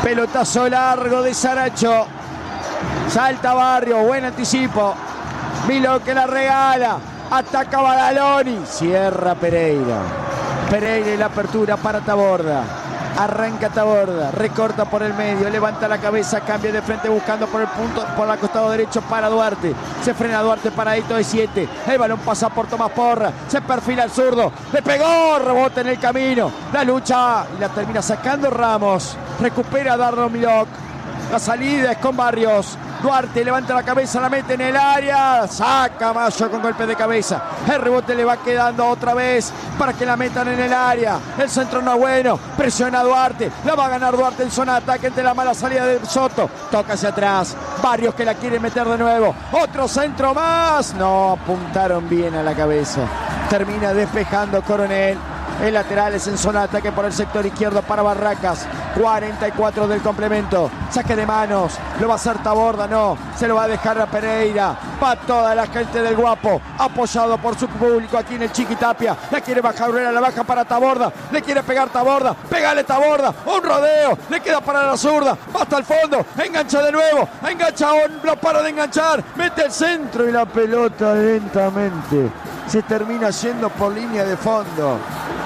Pelotazo largo de Saracho. Salta Barrio, buen anticipo. Milok que la regala. Ataca Badaloni. Cierra Pereira. Pereira y la apertura para Taborda. Arranca Taborda, recorta por el medio, levanta la cabeza, cambia de frente buscando por el punto, por el costado derecho para Duarte. Se frena Duarte, paradito de siete. El balón pasa por Tomás Porra. Se perfila el zurdo. Le pegó, rebota en el camino. La lucha y la termina sacando Ramos. Recupera Dardo Milok. La salida es con Barrios. Duarte levanta la cabeza, la mete en el área. Saca Mayo con golpe de cabeza. El rebote le va quedando otra vez para que la metan en el área. El centro no es bueno. Presiona a Duarte. La va a ganar Duarte en zona de ataque ante la mala salida de Soto. Toca hacia atrás. Barrios que la quiere meter de nuevo. Otro centro más. No apuntaron bien a la cabeza. Termina despejando Coronel. El lateral es en zona de ataque por el sector izquierdo para Barracas. cuarenta y cuatro del complemento. Saque de manos. Lo va a hacer Taborda, no. Se lo va a dejar a Pereira. Va toda la gente del Guapo. Apoyado por su público aquí en el Chiquitapia. La quiere bajar Urera, la baja para Taborda. Le quiere pegar Taborda. Pégale Taborda. Un rodeo. Le queda para la zurda. Va hasta el fondo. Engancha de nuevo. Engancha. No para de enganchar. Mete el centro y la pelota lentamente se termina yendo por línea de fondo.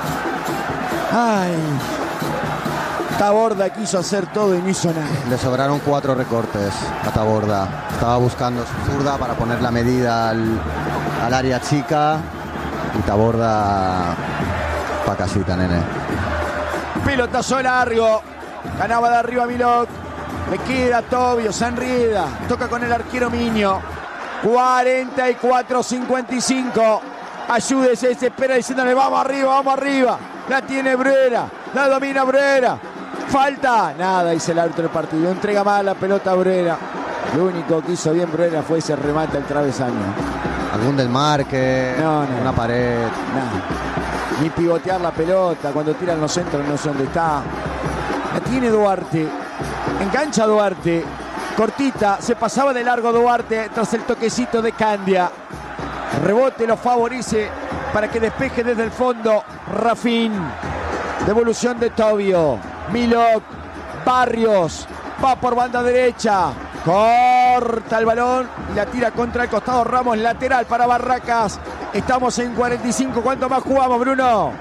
Ay, Taborda quiso hacer todo y no hizo nada. Le sobraron cuatro recortes a Taborda. Estaba buscando su zurda para poner la medida al, al área chica. Y Taborda pa' casita, nene. Pelotazo largo. Ganaba de arriba Milok. Le queda Tobio, se enrieda. Toca con el arquero Miño. cuarenta y cuatro cincuenta y cinco. Ayúdese, se espera diciéndole vamos arriba, vamos arriba. La tiene Brera, la domina Brera. Falta, nada, dice el árbitro del partido. Entrega mal la pelota a Brera. Lo único que hizo bien Brera fue ese remate al travesaño. Algún desmarque, no, no, una pared. No. Ni pivotear la pelota. Cuando tiran los centros no sé dónde está. La tiene Duarte. Engancha Duarte. Cortita, se pasaba de largo Duarte tras el toquecito de Candia. El rebote lo favorece para que despeje desde el fondo Rafín. Devolución de Tobio. Milok. Barrios. Va por banda derecha. Corta el balón y la tira contra el costado Ramos. Lateral para Barracas. Estamos en cuarenta y cinco. ¿Cuánto más jugamos, Bruno?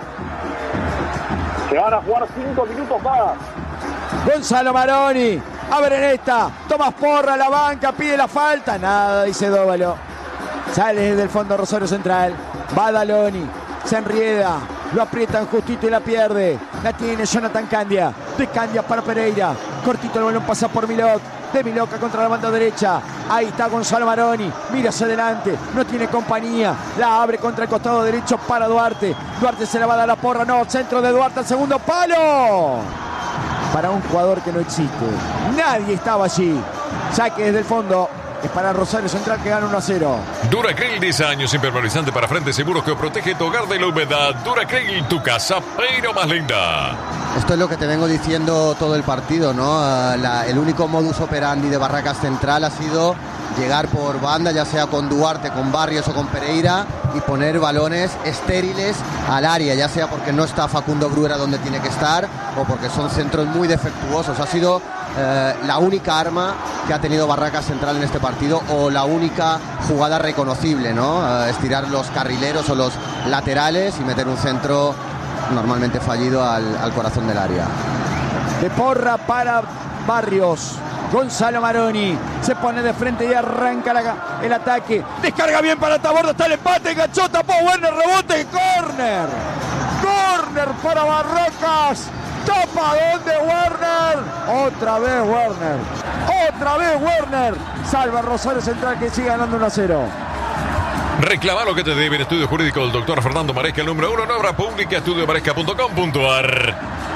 Se van a jugar cinco minutos más. Gonzalo Maroni. A ver en esta. Tomás Porra, la banca, pide la falta. Nada, dice Dóvalo. Sale desde el fondo Rosario Central. Badaloni. Se enrieda. Lo aprietan justito y la pierde. La tiene Jonathan Candia. De Candia para Pereira. Cortito el balón pasa por Milok. De Milok contra la banda derecha. Ahí está Gonzalo Maroni. Mira hacia adelante. No tiene compañía. La abre contra el costado derecho para Duarte. Duarte se la va a dar a Porra. No, centro de Duarte al segundo palo. Para un jugador que no existe. Nadie estaba allí. Saque desde el fondo. Es para Rosario Central que gana uno a cero. Duracril, diez años impermeabilizante para frente seguro que protege tu hogar de la humedad. Duracril, tu casa, pero más linda. Esto es lo que te vengo diciendo todo el partido, ¿no? La, el único modus operandi de Barracas Central ha sido llegar por banda, ya sea con Duarte, con Barrios o con Pereira, y poner balones estériles al área, ya sea porque no está Facundo Bruera donde tiene que estar o porque son centros muy defectuosos. Ha sido eh, la única arma que ha tenido Barracas Central en este partido, o la única jugada reconocible, ¿no? Eh, estirar los carrileros o los laterales y meter un centro normalmente fallido al, al corazón del área. De Porra para Barrios. Gonzalo Maroni se pone de frente y arranca la, el ataque. Descarga bien para Taborda. Está el empate. Enganchó, tapó Werner. Rebote. Corner. Corner para Barracas. Tapa donde Werner. Otra vez Werner. Otra vez Werner. Salva Rosario Central que sigue ganando uno a cero. Reclama lo que te debe el estudio jurídico del doctor Fernando Maresca, el número uno en obra pública, estudio maresca punto com punto a r.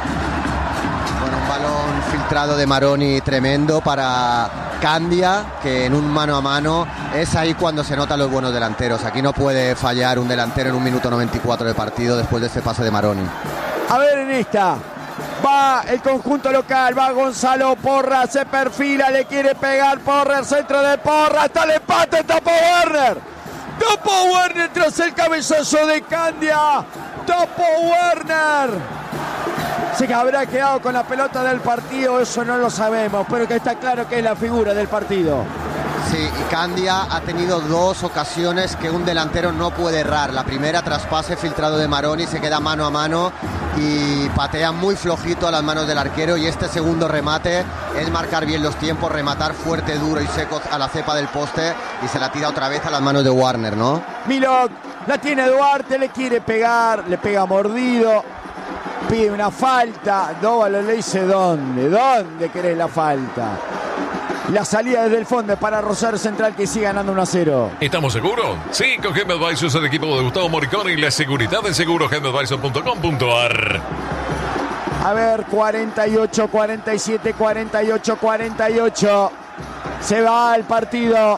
Bueno, un balón filtrado de Maroni tremendo para Candia, que en un mano a mano es ahí cuando se notan los buenos delanteros. Aquí no puede fallar un delantero en un minuto noventa y cuatro de partido después de este pase de Maroni. A ver en esta. Va el conjunto local, va Gonzalo Porra, se perfila, le quiere pegar Porra, el centro de Porra, está el empate, tapó Werner. Tapó Werner tras el cabezazo de Candia. Tapó Werner. Se habrá quedado con la pelota del partido, eso no lo sabemos, pero que está claro que es la figura del partido. Sí, y Candia ha tenido dos ocasiones que un delantero no puede errar. La primera, traspase filtrado de Maroni, se queda mano a mano y patea muy flojito a las manos del arquero. Y este segundo remate es marcar bien los tiempos, rematar fuerte, duro y seco a la cepa del poste, y se la tira otra vez a las manos de Warner, ¿no? Milok, la tiene Duarte, le quiere pegar, le pega mordido, pide una falta. Dóvalo le dice: ¿dónde? ¿Dónde querés la falta? La salida desde el fondo es para Rosario Central, que sigue ganando uno a cero. ¿Estamos seguros? Sí, con Home Advisors, el equipo de Gustavo Moricón y la seguridad del seguro, home advisor punto com punto a r. A ver, cuarenta y ocho, cuarenta y siete, cuarenta y ocho, cuarenta y ocho. Se va el partido.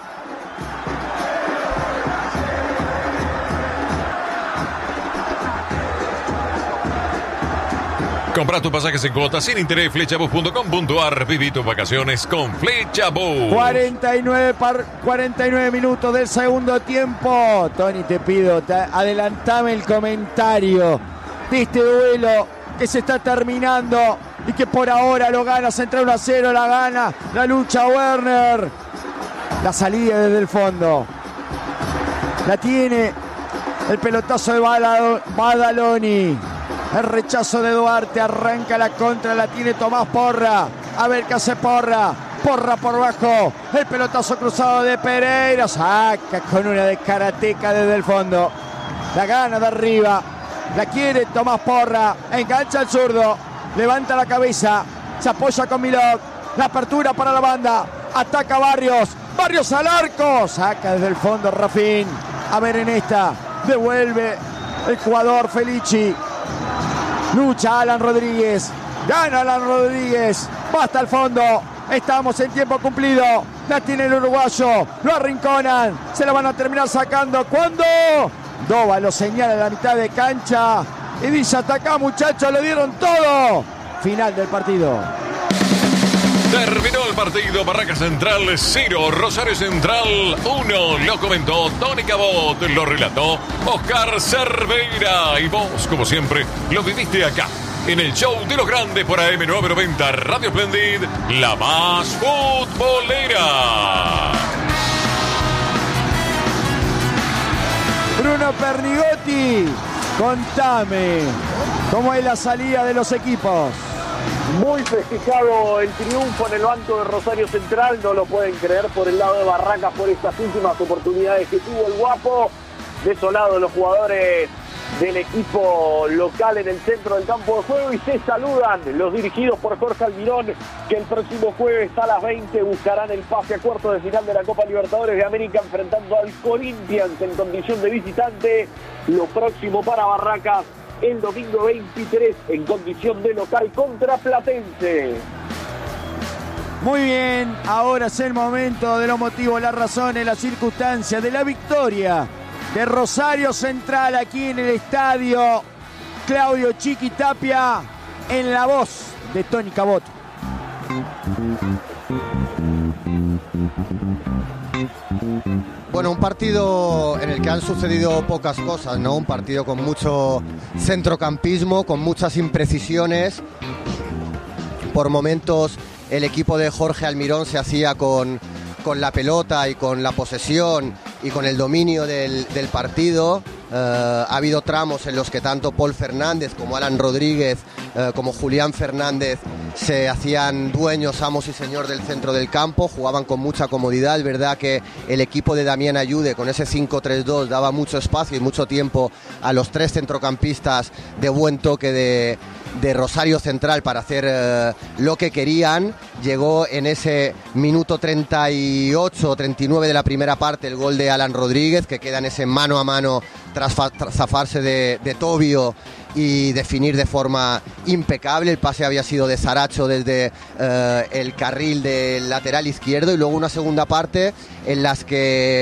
Compra tus pasajes en cuotas sin interés, flechabus punto com punto a r. Viví tus vacaciones con Flechabus. cuarenta y nueve, par, cuarenta y nueve minutos del segundo tiempo. Tony, te pido, te, adelantame el comentario de este duelo que se está terminando y que por ahora lo gana Central uno a cero, la gana, la lucha Werner. La salida desde el fondo. La tiene el pelotazo de Badaloni. El rechazo de Duarte, arranca la contra, la tiene Tomás Porra. A ver qué hace Porra. Porra por bajo. El pelotazo cruzado de Pereira. Saca con una de karateca desde el fondo. La gana de arriba. La quiere Tomás Porra. Engancha al zurdo. Levanta la cabeza. Se apoya con Milok. La apertura para la banda. Ataca Barrios. Barrios al arco. Saca desde el fondo Rafín. A ver en esta. Devuelve el jugador Felici. Lucha Alan Rodríguez. Gana Alan Rodríguez. Va hasta el fondo. Estamos en tiempo cumplido. La tiene el uruguayo. Lo arrinconan. Se la van a terminar sacando. ¿Cuándo? Dova lo señala en la mitad de cancha. Y dice: atacá, muchachos. Lo dieron todo. Final del partido. Terminó el partido. Barraca Central cero, Rosario Central uno. Lo comentó Tony Cabot, lo relató Oscar Cerveira. Y vos, como siempre, lo viviste acá, en el show de los grandes por A M novecientos noventa Radio Splendid, la más futbolera. Bruno Pernigotti, contame cómo es la salida de los equipos. Muy festejado el triunfo en el banco de Rosario Central, no lo pueden creer, por el lado de Barracas por estas últimas oportunidades que tuvo el Guapo. Desolado los jugadores del equipo local en el centro del campo de juego, y se saludan los dirigidos por Jorge Almirón, que el próximo jueves a las veinte buscarán el pase a cuartos de final de la Copa Libertadores de América, enfrentando al Corinthians en condición de visitante. Lo próximo para Barracas el domingo veintitrés en condición de local contra Platense. Muy bien, ahora es el momento de los motivos, las razones, las circunstancias de la victoria de Rosario Central aquí en el estadio Claudio Chiqui Tapia, en la voz de Tony Cabot. Bueno, un partido en el que han sucedido pocas cosas, ¿no? Un partido con mucho centrocampismo, con muchas imprecisiones. Por momentos el equipo de Jorge Almirón se hacía con, con la pelota y con la posesión y con el dominio del, del partido. Uh, ha habido tramos en los que tanto Paul Fernández como Alan Rodríguez, uh, como Julián Fernández, se hacían dueños, amos y señor del centro del campo, jugaban con mucha comodidad. Es verdad que el equipo de Damián Ayude con ese cinco tres dos daba mucho espacio y mucho tiempo a los tres centrocampistas de buen toque de, de Rosario Central para hacer uh, lo que querían. Llegó en ese minuto treinta y ocho treinta y nueve de la primera parte el gol de Alan Rodríguez, que queda en ese mano a mano tras, tras zafarse de, de Tobio y definir de forma impecable. El pase había sido de Saracho desde uh, el carril del lateral izquierdo, y luego una segunda parte en las que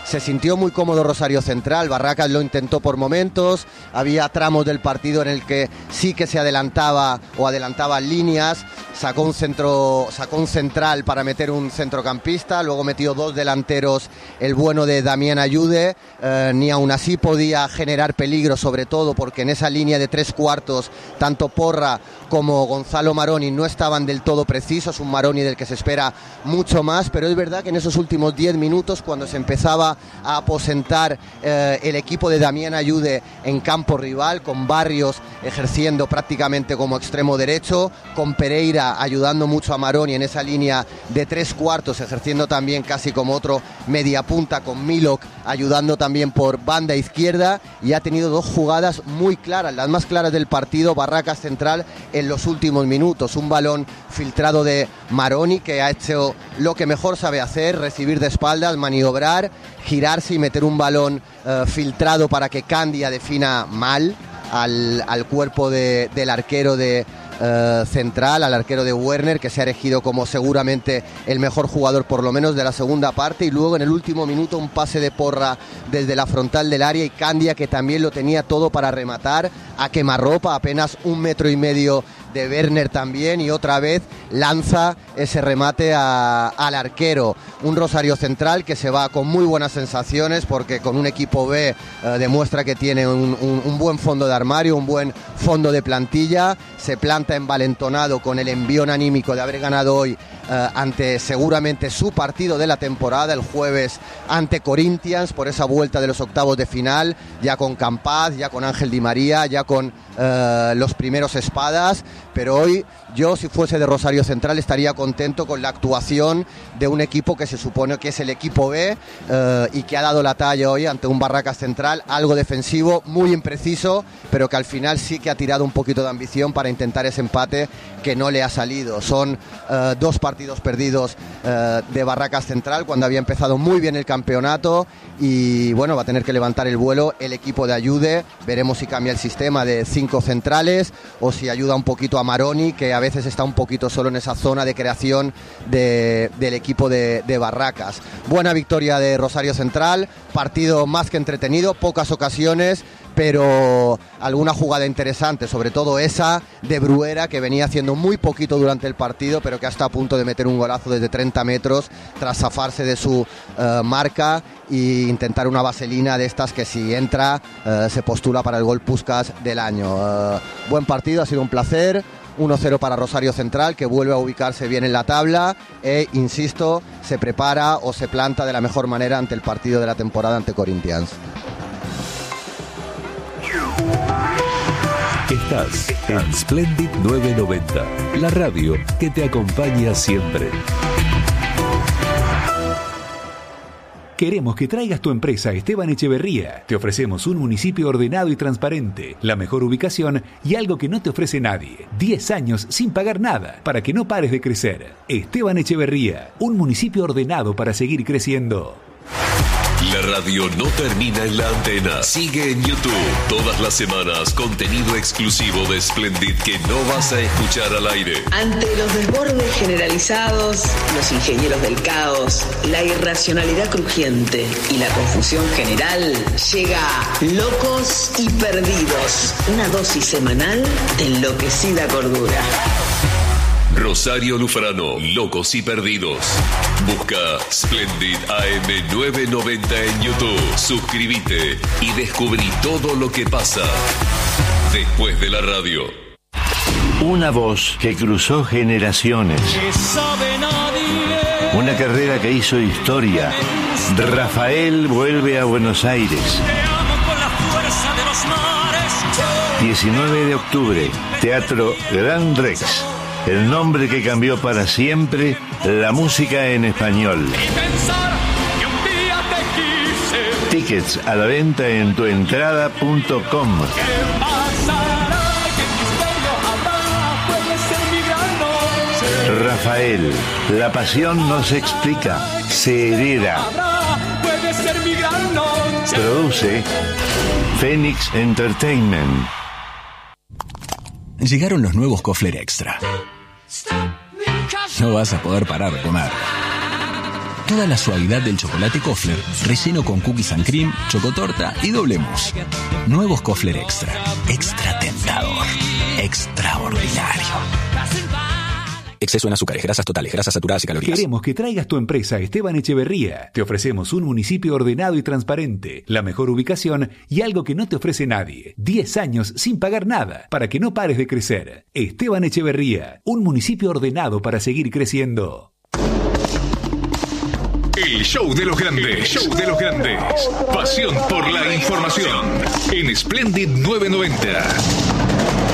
se sintió muy cómodo Rosario Central. Barracas lo intentó por momentos, había tramos del partido en el que sí que se adelantaba o adelantaba líneas, sacó un centro, sacó un central para meter un centrocampista, luego metió dos delanteros, el bueno de Damián Ayude, eh, ni aún así podía generar peligro, sobre todo porque en esa línea de tres cuartos tanto Porra como Gonzalo Maroni no estaban del todo precisos, un Maroni del que se espera mucho más, pero es verdad que en esos últimos diez minutos, cuando se empezaba a aposentar eh, el equipo de Damián Ayude en campo rival, con Barrios ejerciendo prácticamente como extremo derecho, con Pereira ayudando mucho a Maroni en esa línea de tres cuartos, ejerciendo también casi como otro mediapunta, con Milok ayudando también por banda izquierda, y ha tenido dos jugadas muy claras, las más claras del partido, Barracas Central en los últimos minutos. Un balón filtrado de Maroni, que ha hecho lo que mejor sabe hacer, recibir de espaldas, maniobrar, girarse y meter un balón eh, filtrado para que Candia defina mal al, al cuerpo de, del arquero de Uh, central, al arquero de Werner, que se ha erigido como seguramente el mejor jugador por lo menos de la segunda parte, y luego en el último minuto un pase de Porra desde la frontal del área, y Candia, que también lo tenía todo para rematar a quemarropa, apenas un metro y medio de Werner también, y otra vez lanza ese remate a, al arquero. Un Rosario Central que se va con muy buenas sensaciones, porque con un equipo B eh, demuestra que tiene un, un, un buen fondo de armario, un buen fondo de plantilla, se planta envalentonado con el envión anímico de haber ganado hoy eh, ante seguramente su partido de la temporada, el jueves ante Corinthians, por esa vuelta de los octavos de final, ya con Campaz, ya con Ángel Di María, ya con eh, los primeros espadas. Pero hoy yo, si fuese de Rosario Central, estaría contento con la actuación de un equipo que se supone que es el equipo B eh, y que ha dado la talla hoy ante un Barracas Central, algo defensivo, muy impreciso, pero que al final sí que ha tirado un poquito de ambición para intentar ese empate que no le ha salido. Son eh, dos partidos perdidos eh, de Barracas Central cuando había empezado muy bien el campeonato, y bueno, va a tener que levantar el vuelo el equipo de Ayude. Veremos si cambia el sistema de cinco centrales o si ayuda un poquito a Maroni, que a veces está un poquito solo en esa zona de creación de, del equipo de, de Barracas. Buena victoria de Rosario Central, partido más que entretenido, pocas ocasiones, pero alguna jugada interesante, sobre todo esa de Bruera, que venía haciendo muy poquito durante el partido, pero que está a punto de meter un golazo desde treinta metros tras zafarse de su uh, marca e intentar una vaselina de estas que, si entra, uh, se postula para el gol Puskás del año. Uh, buen partido, ha sido un placer. uno cero para Rosario Central, que vuelve a ubicarse bien en la tabla e, insisto, se prepara o se planta de la mejor manera ante el partido de la temporada ante Corinthians. Estás en Splendid nueve noventa, la radio que te acompaña siempre. Queremos que traigas tu empresa a Esteban Echeverría. Te ofrecemos un municipio ordenado y transparente, la mejor ubicación y algo que no te ofrece nadie. diez años sin pagar nada, para que no pares de crecer. Esteban Echeverría, un municipio ordenado para seguir creciendo. La radio no termina en la antena. Sigue en YouTube todas las semanas contenido exclusivo de Splendid que no vas a escuchar al aire. Ante los desbordes generalizados, los ingenieros del caos, la irracionalidad crujiente y la confusión general, llega Locos y Perdidos, una dosis semanal de enloquecida cordura. Rosario Lufrano, Locos y Perdidos. Busca Splendid A M nueve noventa en YouTube. Suscríbete y descubrí todo lo que pasa después de la radio. Una voz que cruzó generaciones. Una carrera que hizo historia. Rafael vuelve a Buenos Aires. diecinueve de octubre, Teatro Gran Rex. El nombre que cambió para siempre la música en español. Tickets a la venta en tuentrada punto com. Rafael, la pasión no se explica, se hereda. Produce Phoenix Entertainment. Llegaron los nuevos Kofler Extra. No vas a poder parar de comer. toda la suavidad del chocolate Kofler, relleno con cookies and cream, chocotorta y doble mousse. Nuevos Kofler Extra. Extra tentador. Extraordinario. Exceso en azúcares, grasas totales, grasas saturadas y calorías. Queremos que traigas tu empresa a Esteban Echeverría. Te ofrecemos un municipio ordenado y transparente, la mejor ubicación y algo que no te ofrece nadie. diez años sin pagar nada, para que no pares de crecer. Esteban Echeverría, un municipio ordenado para seguir creciendo. El show de los grandes, show de los grandes. Pasión por la información. En Splendid novecientos noventa.